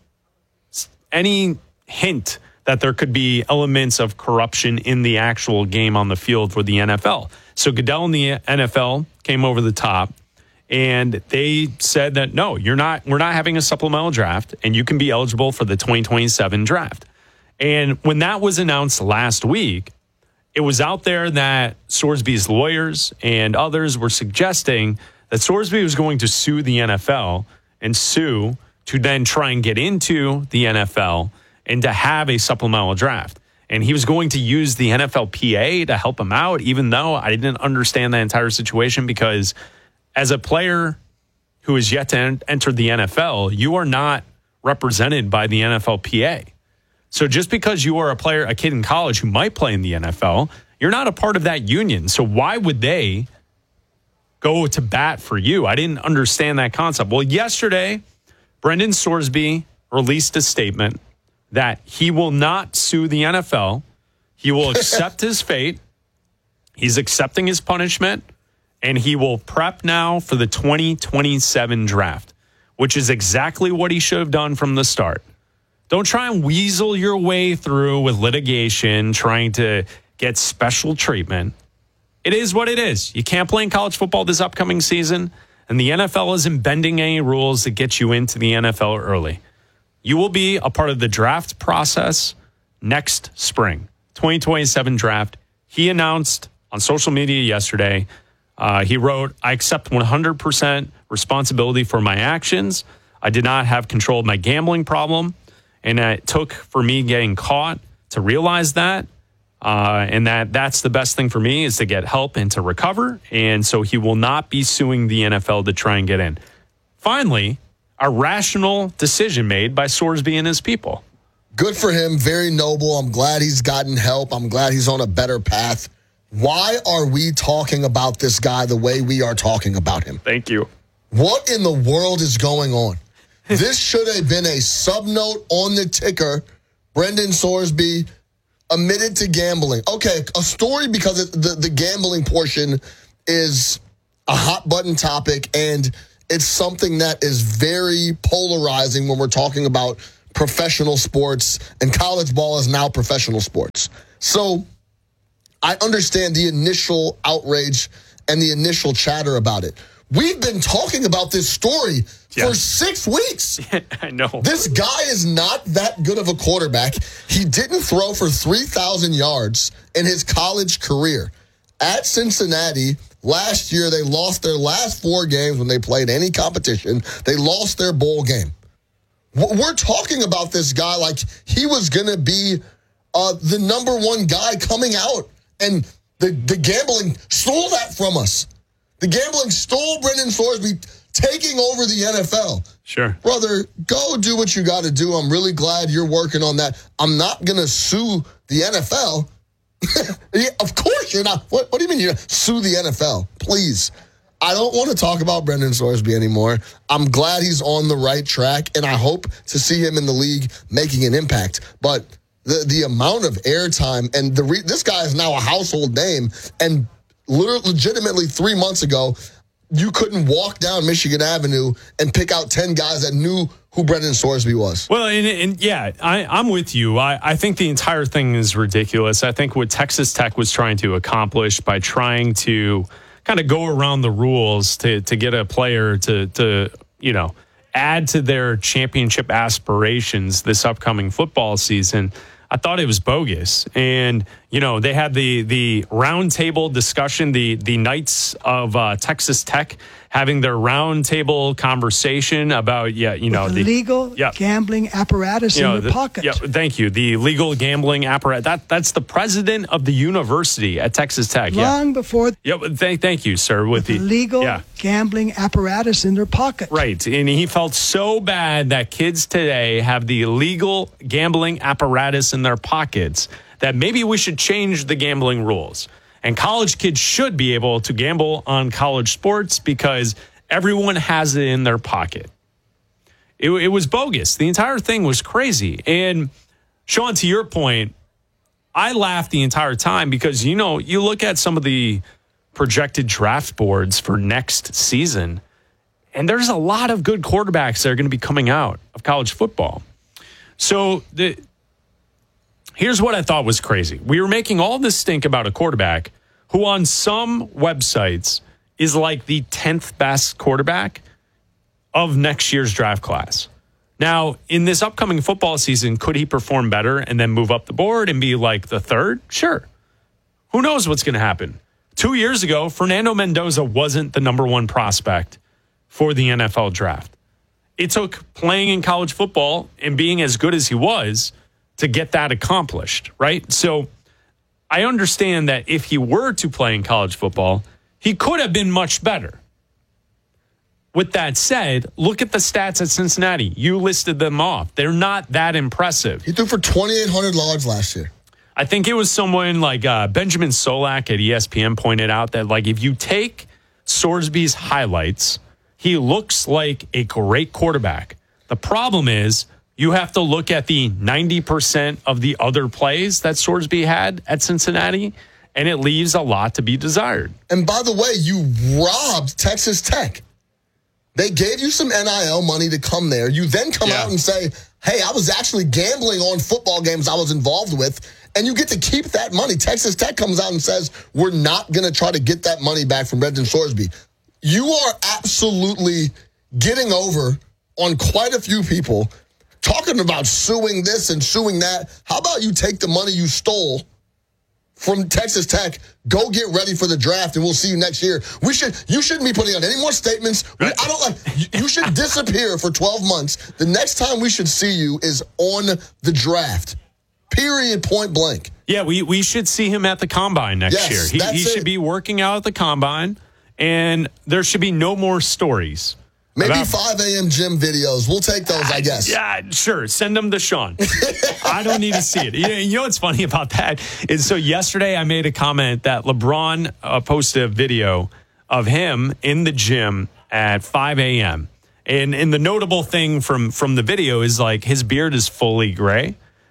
S1: any hint that there could be elements of corruption in the actual game on the field for the N F L. So Goodell and the N F L came over the top and they said that, no, you're not, we're not having a supplemental draft and you can be eligible for the twenty twenty-seven draft. And when that was announced last week, it was out there that Sorsby's lawyers and others were suggesting that Sorsby was going to sue the N F L and sue to then try and get into the N F L and to have a supplemental draft. And he was going to use the N F L P A to help him out, even though I didn't understand the entire situation because as a player who is yet to en- enter the N F L, you are not represented by the N F L P A. So just because you are a player, a kid in college who might play in the N F L, you're not a part of that union. So why would they go to bat for you? I didn't understand that concept. Well, yesterday, Brendan Sorsby released a statement that he will not sue the N F L. He will accept his fate. He's accepting his punishment, and he will prep now for the twenty twenty-seven draft, which is exactly what he should have done from the start. Don't try and weasel your way through with litigation, trying to get special treatment. It is what it is. You can't play in college football this upcoming season, and the N F L isn't bending any rules to get you into the N F L early. You will be a part of the draft process next spring, twenty twenty-seven draft. He announced on social media yesterday, uh, he wrote, I accept one hundred percent responsibility for my actions. I did not have control of my gambling problem. And it took for me getting caught to realize that. Uh, and that that's the best thing for me is to get help and to recover. And so he will not be suing the N F L to try and get in. Finally, a rational decision made by Sorsby and his people.
S3: Good for him. Very noble. I'm glad he's gotten help. I'm glad he's on a better path. Why are we talking about this guy the way we are talking about him?
S1: Thank you.
S3: What in the world is going on? This should have been a sub-note on the ticker. Brendan Sorsby, admitted to gambling. Okay, a story because it, the, the gambling portion is a hot button topic, and it's something that is very polarizing when we're talking about professional sports, and college ball is now professional sports. So I understand the initial outrage and the initial chatter about it. We've been talking about this story yeah. for six weeks.
S1: I know.
S3: This guy is not that good of a quarterback. He didn't throw for three thousand yards in his college career. At Cincinnati, last year, they lost their last four games when they played any competition. They lost their bowl game. We're talking about this guy like he was going to be uh, the number one guy coming out. And the, the gambling stole that from us. The gambling stole Brendan Sorsby taking over the N F L.
S1: Sure.
S3: Brother, go do what you got to do. I'm really glad you're working on that. I'm not going to sue the N F L. Yeah, of course you're not. What, what do you mean you're sue the N F L? Please. I don't want to talk about Brendan Sorsby anymore. I'm glad he's on the right track, and I hope to see him in the league making an impact. But the the amount of airtime, and the re- this guy is now a household name, and literally, legitimately three months ago, you couldn't walk down Michigan Avenue and pick out ten guys that knew who Brendan Sorsby was.
S1: Well, and, and yeah, I, I'm with you. I, I think the entire thing is ridiculous. I think what Texas Tech was trying to accomplish by trying to kind of go around the rules to to get a player to to you know add to their championship aspirations this upcoming football season, I thought it was bogus. And you know, they had the the roundtable discussion, the the Knights of uh, Texas Tech having their roundtable conversation about yeah, you know,
S10: With
S1: the
S10: legal
S1: yeah.
S10: gambling apparatus
S1: You know,
S10: in your
S1: the-
S10: pocket.
S1: Yeah, thank you. The legal gambling apparatus. That that's the president of the university at Texas Tech.
S10: Long
S1: yeah.
S10: before
S1: Yeah, but thank thank you, sir. With the
S10: legal
S1: yeah.
S10: gambling apparatus in their pocket.
S1: Right. And he felt so bad that kids today have the legal gambling apparatus in their pockets that maybe we should change the gambling rules. And college kids should be able to gamble on college sports because everyone has it in their pocket. It, it was bogus. The entire thing was crazy. And Sean, to your point, I laughed the entire time because, you know, you look at some of the projected draft boards for next season, and there's a lot of good quarterbacks that are going to be coming out of college football. So the here's what I thought was crazy. We were making all this stink about a quarterback who on some websites is like the tenth best quarterback of next year's draft class. Now, in this upcoming football season, could he perform better and then move up the board and be like the third? Sure. Who knows what's going to happen? Two years ago, Fernando Mendoza wasn't the number one prospect for the N F L draft. It took playing in college football and being as good as he was to get that accomplished, right? So I understand that if he were to play in college football, he could have been much better. With that said, look at the stats at Cincinnati. You listed them off. They're not that impressive.
S3: He threw for twenty-eight hundred yards last year.
S1: I think it was someone like uh, Benjamin Solak at E S P N pointed out that, like, if you take Sorsby's highlights, he looks like a great quarterback. The problem is you have to look at the ninety percent of the other plays that Sorsby had at Cincinnati, and it leaves a lot to be desired.
S3: And by the way, you robbed Texas Tech. They gave you some N I L money to come there. You then come
S1: Yeah.
S3: out and say, hey, I was actually gambling on football games I was involved with, and you get to keep that money. Texas Tech comes out and says, we're not going to try to get that money back from Brendan Sorsby. You are absolutely getting over on quite a few people talking about suing this and suing that. How about you take the money you stole from Texas Tech, go get ready for the draft, and we'll see you next year. We should. You shouldn't be putting out any more statements. We, I don't like. You, you should disappear for twelve months. The next time we should see you is on the draft. Period. Point blank.
S1: Yeah, we, we should see him at the combine next
S3: Yes,
S1: year. He,
S3: that's
S1: he should
S3: it.
S1: be working out at the combine, and there should be no more stories.
S3: Maybe
S1: about-
S3: five a.m. gym videos. We'll take those, I guess.
S1: Yeah, sure. Send them to Sean. I don't need to see it. You know, you know what's funny about that is, so yesterday I made a comment that LeBron uh, posted a video of him in the gym at five a.m. And and the notable thing from from the video is, like, his beard is fully gray.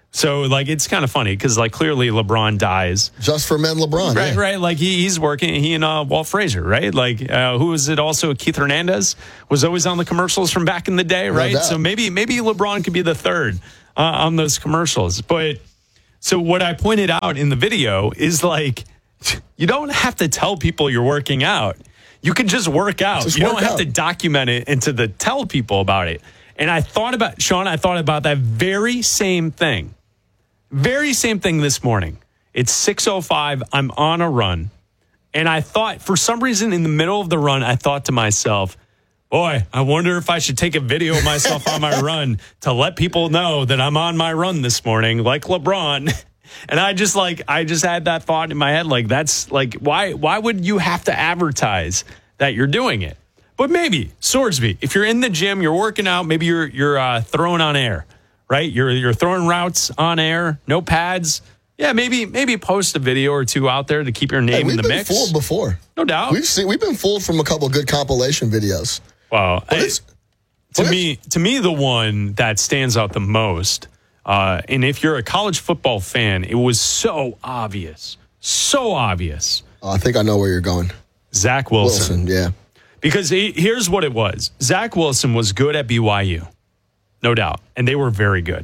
S1: So, like, it's kind of funny because, like, clearly LeBron dies.
S3: Just for men, LeBron.
S1: Right,
S3: yeah.
S1: right. Like, he, he's working, he and uh, Walt Frazier, right? Like, uh, who was it also? Keith Hernandez was always on the commercials from back in the day, right?
S3: No
S1: so maybe maybe LeBron could be the third uh, on those commercials. But so what I pointed out in the video is, like, you don't have to tell people you're working out. You can just work out.
S3: Just
S1: you
S3: work
S1: don't have
S3: out.
S1: to document it and to the, tell people about it. And I thought about, Sean, I thought about that very same thing. Very same thing this morning. It's six oh five. I'm on a run. And I thought, for some reason, in the middle of the run, I thought to myself, boy, I wonder if I should take a video of myself on my run to let people know that I'm on my run this morning, like LeBron. And I just like, I just had that thought in my head. Like, that's like, why, why would you have to advertise that you're doing it? But maybe, Swordsby, if you're in the gym, you're working out, maybe you're, you're uh, throwing on air. Right? You're you're throwing routes on air, no pads. Yeah, maybe maybe post a video or two out there to keep your name
S3: hey,
S1: in the
S3: mix. We've been fooled before.
S1: No doubt.
S3: We've seen we've been fooled from a couple of good compilation videos.
S1: Wow. I, to me, to me, the one that stands out the most, uh, and if you're a college football fan, it was so obvious, so obvious.
S3: Oh, I think I know where you're going.
S1: Zach Wilson.
S3: Wilson, yeah.
S1: Because he, here's what it was: Zach Wilson was good at B Y U. No doubt. And they were very good.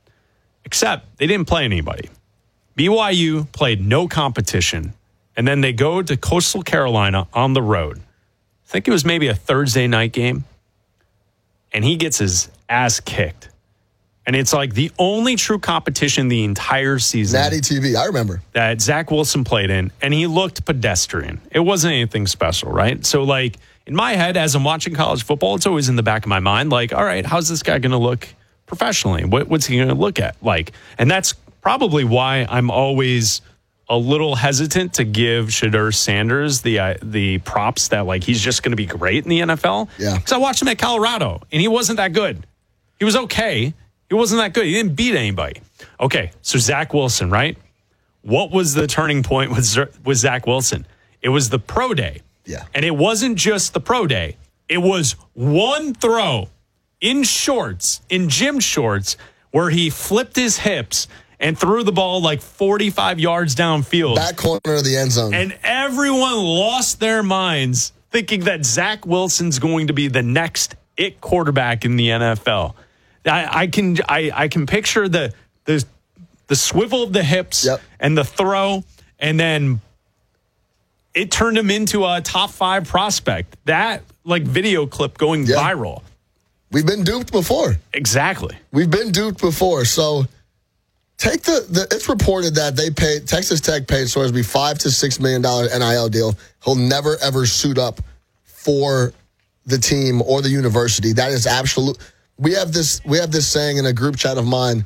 S1: Except they didn't play anybody. B Y U played no competition. And then they go to Coastal Carolina on the road. I think it was maybe a Thursday night game. And he gets his ass kicked. And it's like the only true competition the entire season.
S3: Natty T V, I remember.
S1: That Zach Wilson played in. And he looked pedestrian. It wasn't anything special, right? So, like, in my head, as I'm watching college football, it's always in the back of my mind, like, all right, how's this guy going to look professionally? What, what's he going to look at like? And that's probably why I'm always a little hesitant to give Shedeur Sanders the uh, the props that, like, he's just going to be great in the N F L.
S3: Yeah.
S1: Because I watched him at Colorado, and he wasn't that good. He was okay. He wasn't that good. He didn't beat anybody. Okay, so Zach Wilson, right? What was the turning point with, Z- with Zach Wilson? It was the pro day.
S3: Yeah.
S1: And it wasn't just the pro day. It was one throw in shorts, in gym shorts, where he flipped his hips and threw the ball like forty-five yards downfield.
S3: Back corner of the end zone.
S1: And everyone lost their minds thinking that Zach Wilson's going to be the next it quarterback in the N F L. I, I can I, I can picture the the the swivel of the hips
S3: yep.
S1: and the throw, and then it turned him into a top five prospect. That, like, video clip going
S3: yeah.
S1: viral.
S3: We've been duped before.
S1: Exactly.
S3: We've been duped before. So take the, the it's reported that they paid Texas Tech paid Swordsby five to six million dollar N I L deal. He'll never ever suit up for the team or the university. That is absolute. We have this we have this saying in a group chat of mine,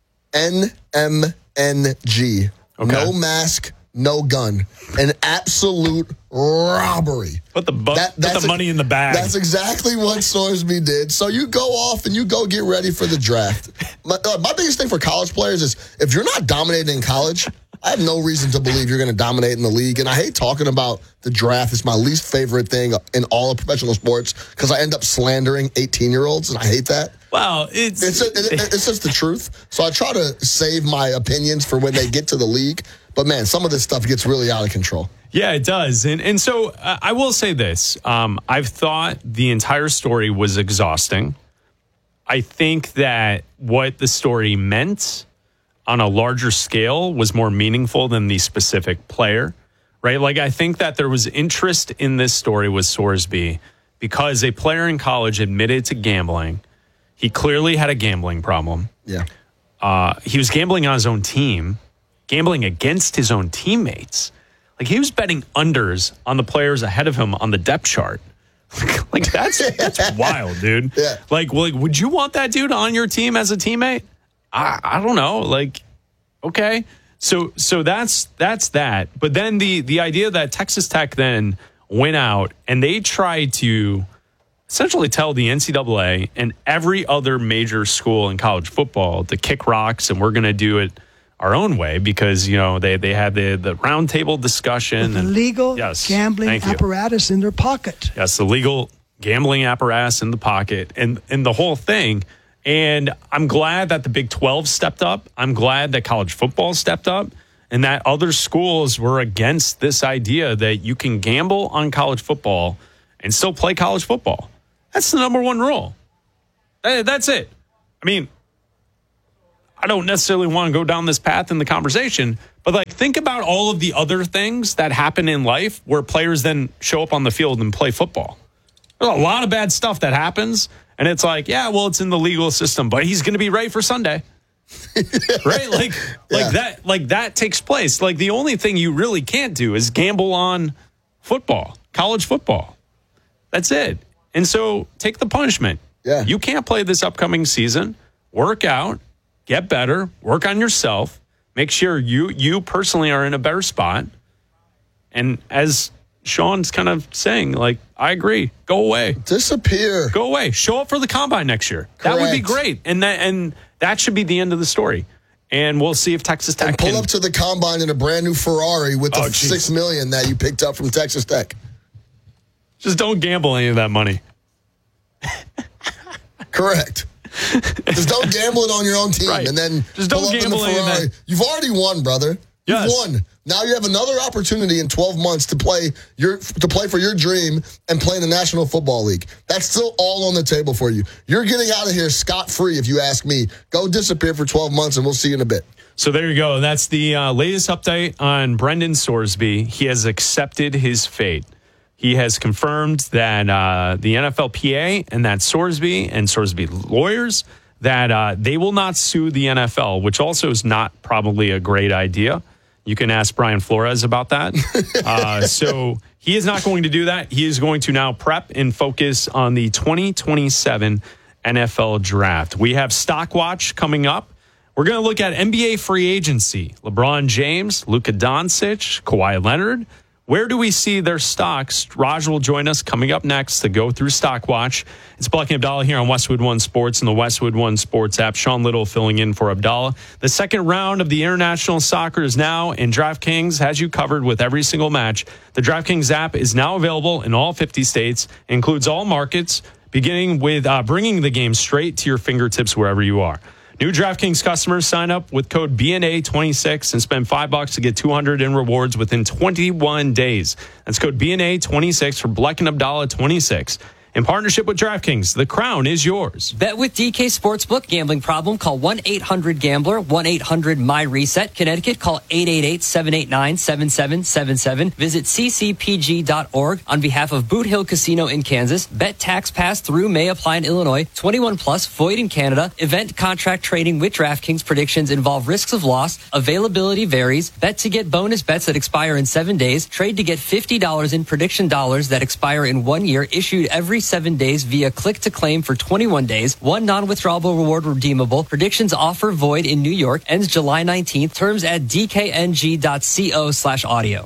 S3: N M N G.
S1: Okay.
S3: No mask, no gun. An absolute robbery.
S1: Put the, bu- that, put the money a, in the bag.
S3: That's exactly what Swordsby did. So you go off and you go get ready for the draft. My, uh, my biggest thing for college players is if you're not dominating in college, I have no reason to believe you're going to dominate in the league. And I hate talking about the draft. It's my least favorite thing in all of professional sports because I end up slandering eighteen-year-olds, and I hate that.
S1: Well, it's
S3: it's, a, it, it's just the truth. So I try to save my opinions for when they get to the league. But, man, some of this stuff gets really out of control.
S1: Yeah, it does. And and so uh, I will say this. Um, I've thought the entire story was exhausting. I think that what the story meant on a larger scale was more meaningful than the specific player, right? Like, I think that there was interest in this story with Swordsby because a player in college admitted to gambling. He clearly had a gambling problem.
S3: Yeah.
S1: Uh, he was gambling on his own team, gambling against his own teammates. Like, he was betting unders on the players ahead of him on the depth chart. Like, that's that's wild, dude.
S3: Yeah.
S1: Like, like, would you want that dude on your team as a teammate? I, I don't know. Like, okay. So so that's that's that. But then the the idea that Texas Tech then went out and they tried to essentially tell the N C double A and every other major school in college football to kick rocks, and we're going to do it our own way because, you know, they, they had the, the roundtable discussion.
S10: With the
S1: and,
S10: legal
S1: yes,
S10: gambling apparatus in their pocket.
S1: Yes, the legal gambling apparatus in the pocket. And, and the whole thing, And I'm glad that the Big twelve stepped up. I'm glad that college football stepped up and that other schools were against this idea that you can gamble on college football and still play college football. That's the number one rule. That's it. I mean, I don't necessarily want to go down this path in the conversation, but like think about all of the other things that happen in life where players then show up on the field and play football. There's a lot of bad stuff that happens. And it's like, yeah, well, it's in the legal system, but he's going to be ready for Sunday. Right? Like,
S3: Yeah.
S1: like that, like that takes place. Like the only thing you really can't do is gamble on football, college football. That's it. And so take the punishment.
S3: Yeah.
S1: You can't play this upcoming season. Work out, get better, work on yourself, make sure you you personally are in a better spot. And as Sean's kind of saying, like, I agree. Go away.
S3: Disappear.
S1: Go away. Show up for the combine next year. That would be
S3: Correct.
S1: great. And that and that should be the end of the story. And we'll see if Texas Tech
S3: And pull
S1: can
S3: up to the combine in a brand new Ferrari with the
S1: Oh, geez.
S3: six million that you picked up from Texas Tech.
S1: just don't gamble any of that money.
S3: Correct. Just don't gamble it on your own team,
S1: Right.
S3: and then
S1: Just don't
S3: pull up in the
S1: gamble any of
S3: Ferrari.
S1: that.
S3: You've already won, brother. You've
S1: Yes.
S3: won. Now you have another opportunity in twelve months to play your to play for your dream and play in the National Football League. That's still all on the table for you. You're getting out of here scot-free, if you ask me. Go disappear for twelve months, and we'll see you in a bit.
S1: So there you go. That's the uh, latest update on Brendan Sorsby. He has accepted his fate. He has confirmed that uh, the N F L P A and that Sorsby and Sorsby lawyers, that uh, they will not sue the N F L, which also is not probably a great idea. You can ask Brian Flores about that. uh, so he is not going to do that. He is going to now prep and focus on the twenty twenty-seven N F L draft. We have Stock Watch coming up. We're going to look at N B A free agency. LeBron James, Luka Doncic, Kawhi Leonard. Where do we see their stocks? Raj will join us coming up next to go through Stock Watch. It's Black and Abdallah here on Westwood One Sports and the Westwood One Sports app. Sean Little filling in for Abdallah. The second round of the international soccer is now, and DraftKings has you covered with every single match. The DraftKings app is now available in all fifty states, includes all markets, beginning with uh, bringing the game straight to your fingertips wherever you are. New DraftKings customers sign up with code B N A twenty-six and spend five bucks to get two hundred in rewards within twenty-one days. That's code B N A twenty-six for Black and Abdallah twenty-six. In partnership with DraftKings, the crown is yours.
S13: Bet with D K Sportsbook. Gambling problem? Call one eight hundred gambler, one eight hundred my reset. Connecticut, call eight eight eight, seven eight nine, seven seven seven seven. Visit c c p g dot org. On behalf of Boot Hill Casino in Kansas, bet tax pass through may apply in Illinois. twenty-one plus, void in Canada. Event contract trading with DraftKings. Predictions involve risks of loss. Availability varies. Bet to get bonus bets that expire in seven days. Trade to get fifty dollars in prediction dollars that expire in one year. Issued every seven days via click to claim for twenty-one days. One non-withdrawable reward redeemable. Predictions offer void in New York. Ends July nineteenth. Terms at d k n g dot co slash audio.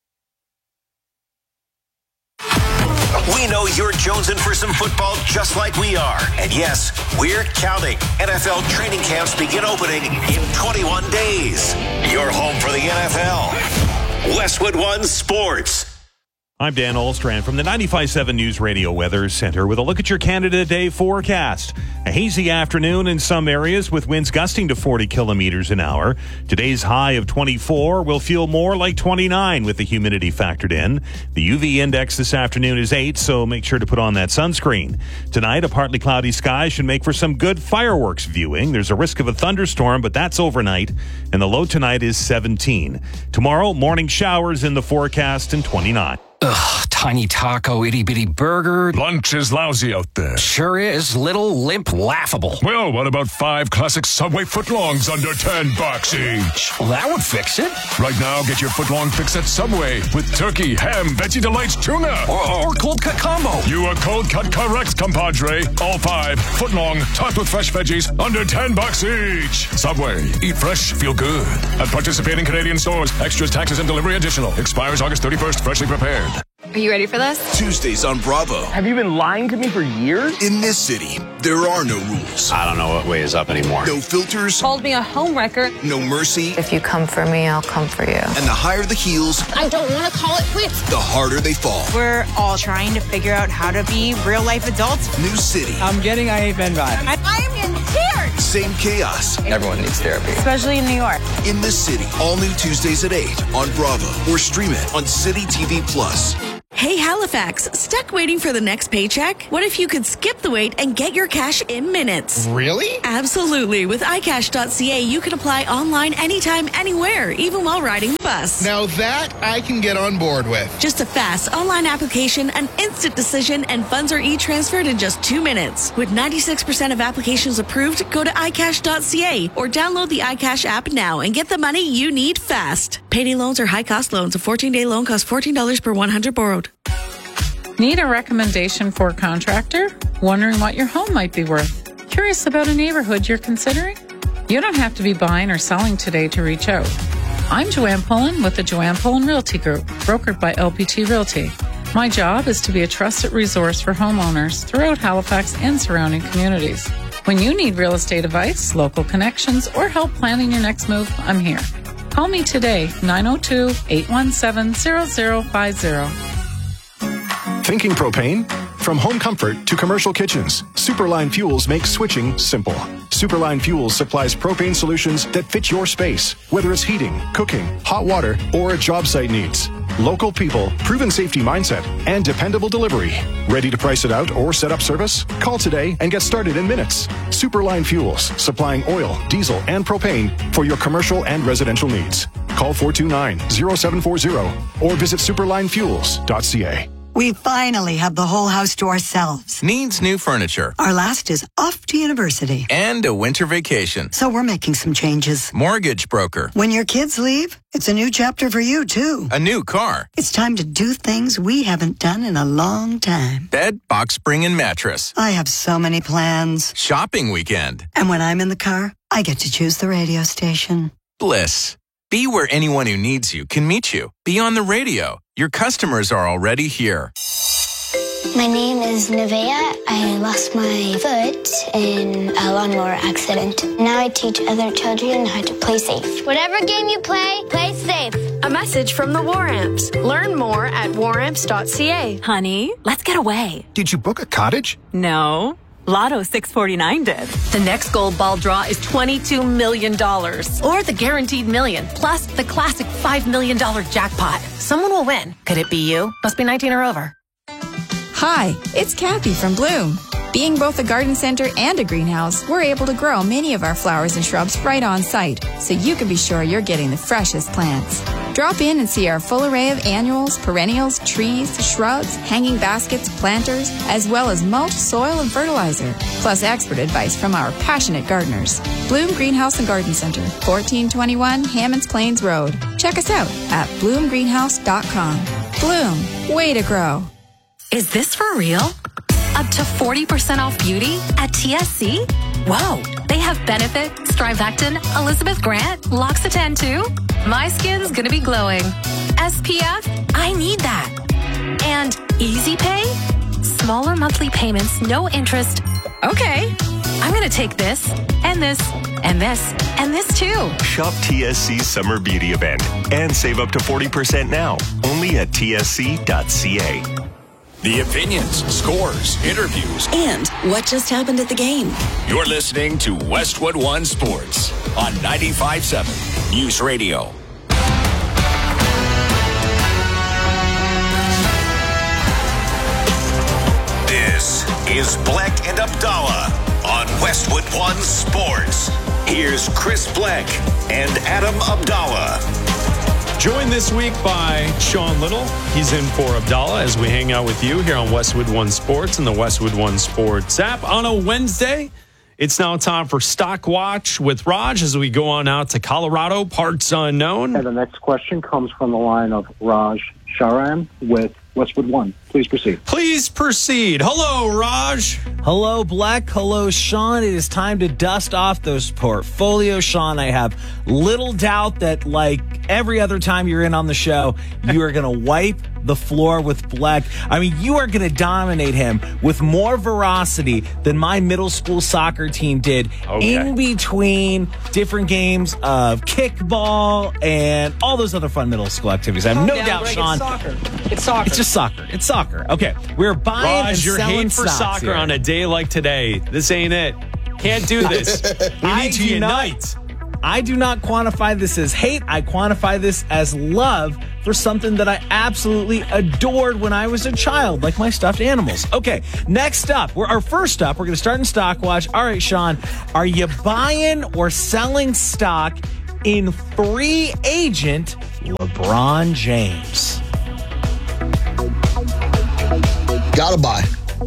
S5: We know you're jonesing for some football just like we are. And yes, we're counting. N F L training camps begin opening in twenty-one days. You're home for the N F L. Westwood One Sports.
S8: I'm Dan Olstrand from the ninety-five point seven News Radio Weather Center with a look at your Canada Day forecast. A hazy afternoon in some areas with winds gusting to forty kilometers an hour. Today's high of twenty-four will feel more like twenty-nine with the humidity factored in. The U V index this afternoon is eight, so make sure to put on that sunscreen. Tonight, a partly cloudy sky should make for some good fireworks viewing. There's a risk of a thunderstorm, but that's overnight, and the low tonight is seventeen. Tomorrow, morning showers in the forecast and twenty-nine.
S16: Ugh, tiny taco, itty bitty burger.
S12: Lunch is lousy out there.
S16: Sure is. Little, limp, laughable.
S12: Well, what about five classic Subway footlongs under ten bucks each?
S16: Well, that would fix it.
S12: Right now, get your footlong fix at Subway with turkey, ham, veggie delights, tuna.
S16: Or, or cold cut combo.
S12: You are cold cut correct, compadre. All five footlong, topped with fresh veggies, under ten bucks each. Subway, eat fresh, feel good. At participating Canadian stores, extras, taxes, and delivery additional. Expires August thirty-first, freshly prepared.
S11: Are you ready for this?
S17: Tuesdays on Bravo.
S18: Have you been lying to me for years?
S17: In this city, there are no rules.
S19: I don't know what way is up anymore.
S17: No filters.
S11: Called me a homewrecker.
S17: No mercy.
S11: If you come for me, I'll come for you.
S17: And the higher the heels,
S11: I don't want to call it quits.
S17: the harder they fall.
S20: We're all trying to figure out how to be real-life adults.
S17: New city.
S20: I'm getting I Hate Ben vibes. I, I'm in tears.
S17: Same chaos.
S19: Everyone needs therapy.
S20: Especially in New York.
S17: In this city. All new Tuesdays at eight on Bravo. Or stream it on City T V Plus.
S21: Hey Halifax, stuck waiting for the next paycheck? What if you could skip the wait and get your cash in minutes?
S22: Really?
S21: Absolutely. With i cash dot c a, you can apply online anytime, anywhere, even while riding the bus.
S22: Now that I can get on board with.
S21: Just a fast online application, an instant decision, and funds are e-transferred in just two minutes. With ninety-six percent of applications approved, go to i cash dot c a or download the iCash app now and get the money you need fast. Payday loans are high-cost loans. A fourteen-day loan costs fourteen dollars per one hundred borrowed.
S28: Need a recommendation for a contractor? Wondering what your home might be worth? Curious about a neighborhood you're considering? You don't have to be buying or selling today to reach out. I'm Joanne Pullen with the Joanne Pullen Realty Group, brokered by L P T Realty. My job is to be a trusted resource for homeowners throughout Halifax and surrounding communities. When you need real estate advice, local connections, or help planning your next move, I'm here. Call me today, nine oh two, eight one seven, zero zero five zero.
S29: Thinking propane? From home comfort to commercial kitchens, Superline Fuels makes switching simple. Superline Fuels supplies propane solutions that fit your space, whether it's heating, cooking, hot water, or job site needs. Local people, proven safety mindset, and dependable delivery. Ready to price it out or set up service? Call today and get started in minutes. Superline Fuels, supplying oil, diesel, and propane for your commercial and residential needs. Call four two nine, zero seven four zero or visit superline fuels dot c a.
S30: We finally have the whole house to ourselves.
S31: Needs new furniture.
S30: Our last is off to university.
S31: And a winter vacation.
S30: So we're making some changes.
S31: Mortgage broker.
S30: When your kids leave, it's a new chapter for you, too.
S31: A new car.
S30: It's time to do things we haven't done in a long time.
S31: Bed, box spring, and mattress.
S30: I have so many plans.
S31: Shopping weekend.
S30: And when I'm in the car, I get to choose the radio station.
S31: Bliss. Be where anyone who needs you can meet you. Be on the radio. Your customers are already here.
S32: My name is Nevaeh. I lost my foot in a lawnmower accident. Now I teach other children how to play safe. Whatever game you play, play safe.
S33: A message from the War Amps. Learn more at war amps dot c a.
S34: Honey, let's get away.
S22: Did you book a cottage?
S34: No. Lotto six forty-nine did. The next gold ball draw is twenty-two million dollars. Or the guaranteed million, plus the classic five million dollars jackpot. Someone will win. Could it be you? Must be nineteen or over.
S35: Hi, it's Kathy from Bloom. Being both a garden center and a greenhouse, we're able to grow many of our flowers and shrubs right on site, so you can be sure you're getting the freshest plants. Drop in and see our full array of annuals, perennials, trees, shrubs, hanging baskets, planters, as well as mulch, soil, and fertilizer, plus expert advice from our passionate gardeners. Bloom Greenhouse and Garden Center, fourteen twenty-one Hammonds Plains Road. Check us out at bloom greenhouse dot com. Bloom, way to grow.
S34: Is this for real? Up to forty percent off beauty at T S C? Whoa, they have Benefit, Strivectin, Elizabeth Grant, L'Occitane too? My skin's gonna be glowing. S P F? I need that. And Easy Pay? Smaller monthly payments, no interest. Okay, I'm gonna take this, and this, and this, and this too.
S36: Shop T S C's Summer Beauty Event and save up to forty percent now, only at T S C dot C A.
S5: The opinions, scores, interviews,
S21: and what just happened at the game.
S5: You're listening to Westwood One Sports on ninety-five point seven News Radio. This is Bleck and Abdallah on Westwood One Sports. Here's Chris Bleck and Adam Abdallah.
S1: Joined this week by Sean Little. He's in for Abdallah as we hang out with you here on Westwood One Sports and the Westwood One Sports app. On a Wednesday, it's now time for Stock Watch with Raj as we go on out to Colorado, parts unknown.
S37: And the next question comes from the line of Raj
S2: Shahram with Westwood One. Please proceed.
S1: Please proceed. Hello, Raj.
S3: Hello, Black. Hello, Sean. It is time to dust off those portfolios, Sean. I have little doubt that, like every other time you're in on the show, you are going to wipe the floor with Black. I mean, you are going to dominate him with more veracity than my middle school soccer team did okay. in between different games of kickball and all those other fun middle school activities. I have
S4: Calm
S3: no
S4: down,
S3: doubt,
S4: Greg.
S3: Sean.
S4: It's soccer. It's soccer.
S3: It's just soccer. It's soccer. Okay, we're buying
S1: Raj,
S3: and
S1: your
S3: selling
S1: hate for
S3: stocks
S1: soccer
S3: here.
S1: on a day like today. This ain't it. Can't do this. We
S3: I
S1: need to
S3: do
S1: unite.
S3: Not, I do not quantify this as hate. I quantify this as love for something that I absolutely adored when I was a child, like my stuffed animals. Okay, next up, we're our first up. We're going to start in Stock Watch. All right, Sean, are you buying or selling stock in free agent LeBron James?
S6: Gotta buy.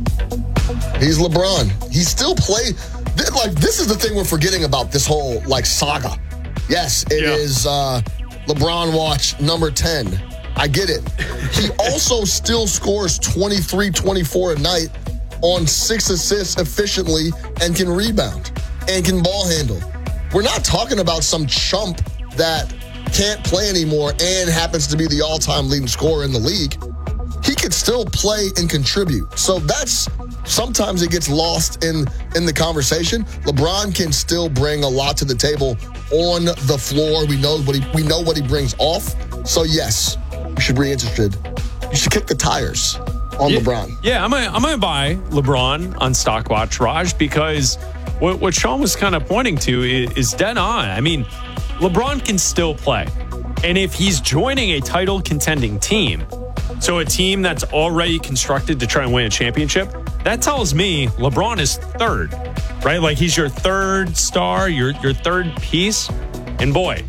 S6: He's LeBron. He still play. Like, this is the thing we're forgetting about this whole, like, saga. Yes, it yeah. is uh, LeBron watch number ten. I get it. He also still scores twenty-three, twenty-four a night on six assists efficiently and can rebound and can ball handle. We're not talking about some chump that can't play anymore and happens to be the all-time leading scorer in the league. He could still play and contribute. So that's sometimes it gets lost in, in the conversation. LeBron can still bring a lot to the table on the floor. We know what he we know what he brings off. So yes, you should be interested. You should kick the tires on
S1: yeah,
S6: LeBron.
S1: Yeah, I'm gonna, I'm gonna buy LeBron on Stockwatch, Raj, because what, what Sean was kind of pointing to is, is dead on. I mean, LeBron can still play. And if he's joining a title contending team, so a team that's already constructed to try and win a championship, that tells me LeBron is third, right? Like, he's your third star, your your third piece. And boy,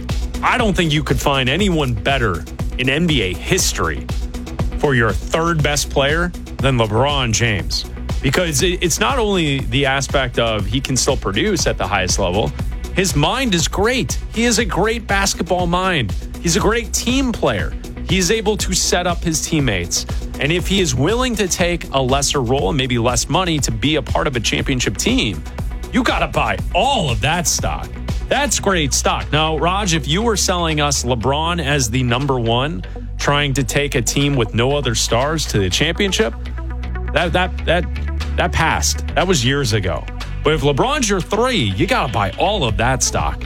S1: I don't think you could find anyone better in N B A history for your third best player than LeBron James. Because it, it's not only the aspect of he can still produce at the highest level, his mind is great. He is a great basketball mind. He's a great team player. He's able to set up his teammates. And if he is willing to take a lesser role and maybe less money to be a part of a championship team, you got to buy all of that stock. That's great stock. Now, Raj, if you were selling us LeBron as the number one, trying to take a team with no other stars to the championship, that that that that passed. That was years ago. But if LeBron's your three, you got to buy all of that stock.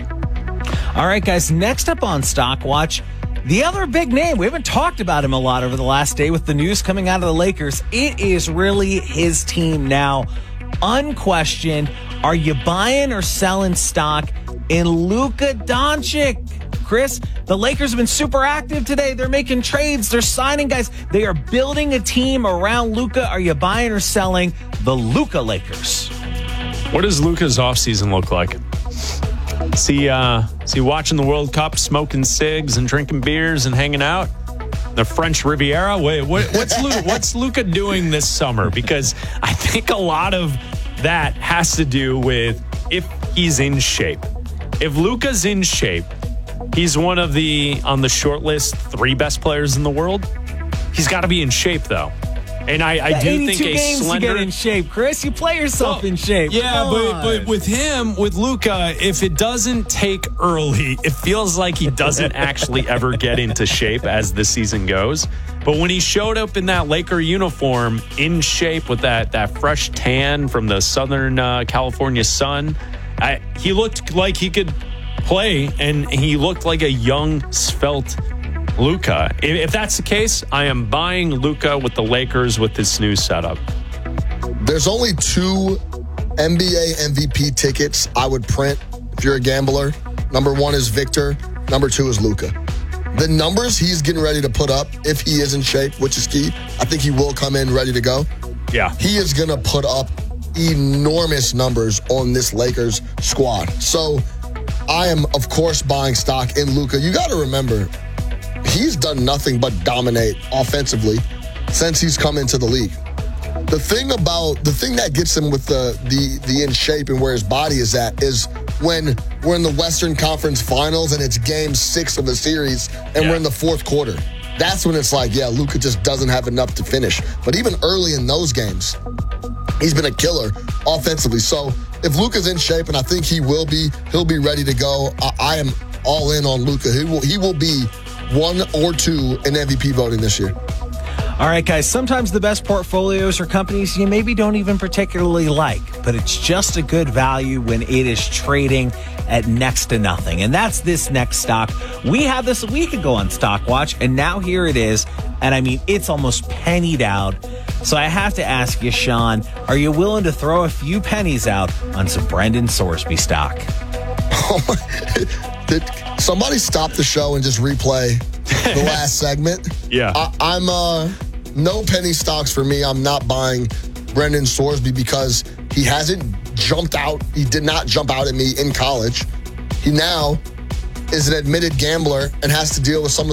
S3: All right, guys, next up on Stock Watch, the other big name, we haven't talked about him a lot over the last day with the news coming out of the Lakers. It is really his team now. Unquestioned. Are you buying or selling stock in Luka Doncic? Chris, the Lakers have been super active today. They're making trades. They're signing guys. They are building a team around Luka. Are you buying or selling the Luka Lakers?
S1: What does Luka's offseason look like? See, uh, see, watching the World Cup, smoking cigs and drinking beers and hanging out. The French Riviera. Wait, what, what's Luka, what's Luka doing this summer? Because I think a lot of that has to do with if he's in shape. If Luka's in shape, he's one of the on the short list three best players in the world. He's got to be in shape though. And I, I do think a
S3: games
S1: slender
S3: to get in shape, Chris. You play yourself
S1: well,
S3: in shape.
S1: Yeah, but, but with him, with Luka, if it doesn't take early, it feels like he doesn't actually ever get into shape as the season goes. But when he showed up in that Laker uniform, in shape with that that fresh tan from the Southern uh, California sun, I, he looked like he could play, and he looked like a young, svelte Luka. If that's the case, I am buying Luka with the Lakers with this new setup.
S6: There's only two N B A M V P tickets I would print if you're a gambler. Number one is Victor. Number two is Luka. The numbers he's getting ready to put up, if he is in shape, which is key, I think he will come in ready to go.
S1: Yeah.
S6: He is going to put up enormous numbers on this Lakers squad. So I am, of course, buying stock in Luka. You got to remember, he's done nothing but dominate offensively since he's come into the league. The thing about the thing that gets him with the the the in shape and where his body is at is when we're in the Western Conference Finals and it's game six of the series and yeah. we're in the fourth quarter. that's when it's like, yeah, Luka just doesn't have enough to finish. But even early in those games, he's been a killer offensively. So if Luka's in shape, and I think he will be, he'll be ready to go. I, I am all in on Luka. He will, he will be one or two in M V P voting this year.
S3: All right, guys, sometimes the best portfolios are companies you maybe don't even particularly like, but it's just a good value when it is trading at next to nothing. And that's this next stock. We had this a week ago on Stock Watch, and now here it is. And I mean, it's almost pennied out. So I have to ask you, Sean, are you willing to throw a few pennies out on some Brendan Sorsby stock?
S6: Did somebody stop the show and just replay the last segment?
S1: Yeah.
S6: I, I'm uh, no penny stocks for me. I'm not buying Brendan Sorsby because he hasn't jumped out. He did not jump out at me in college. He now is an admitted gambler and has to deal with some of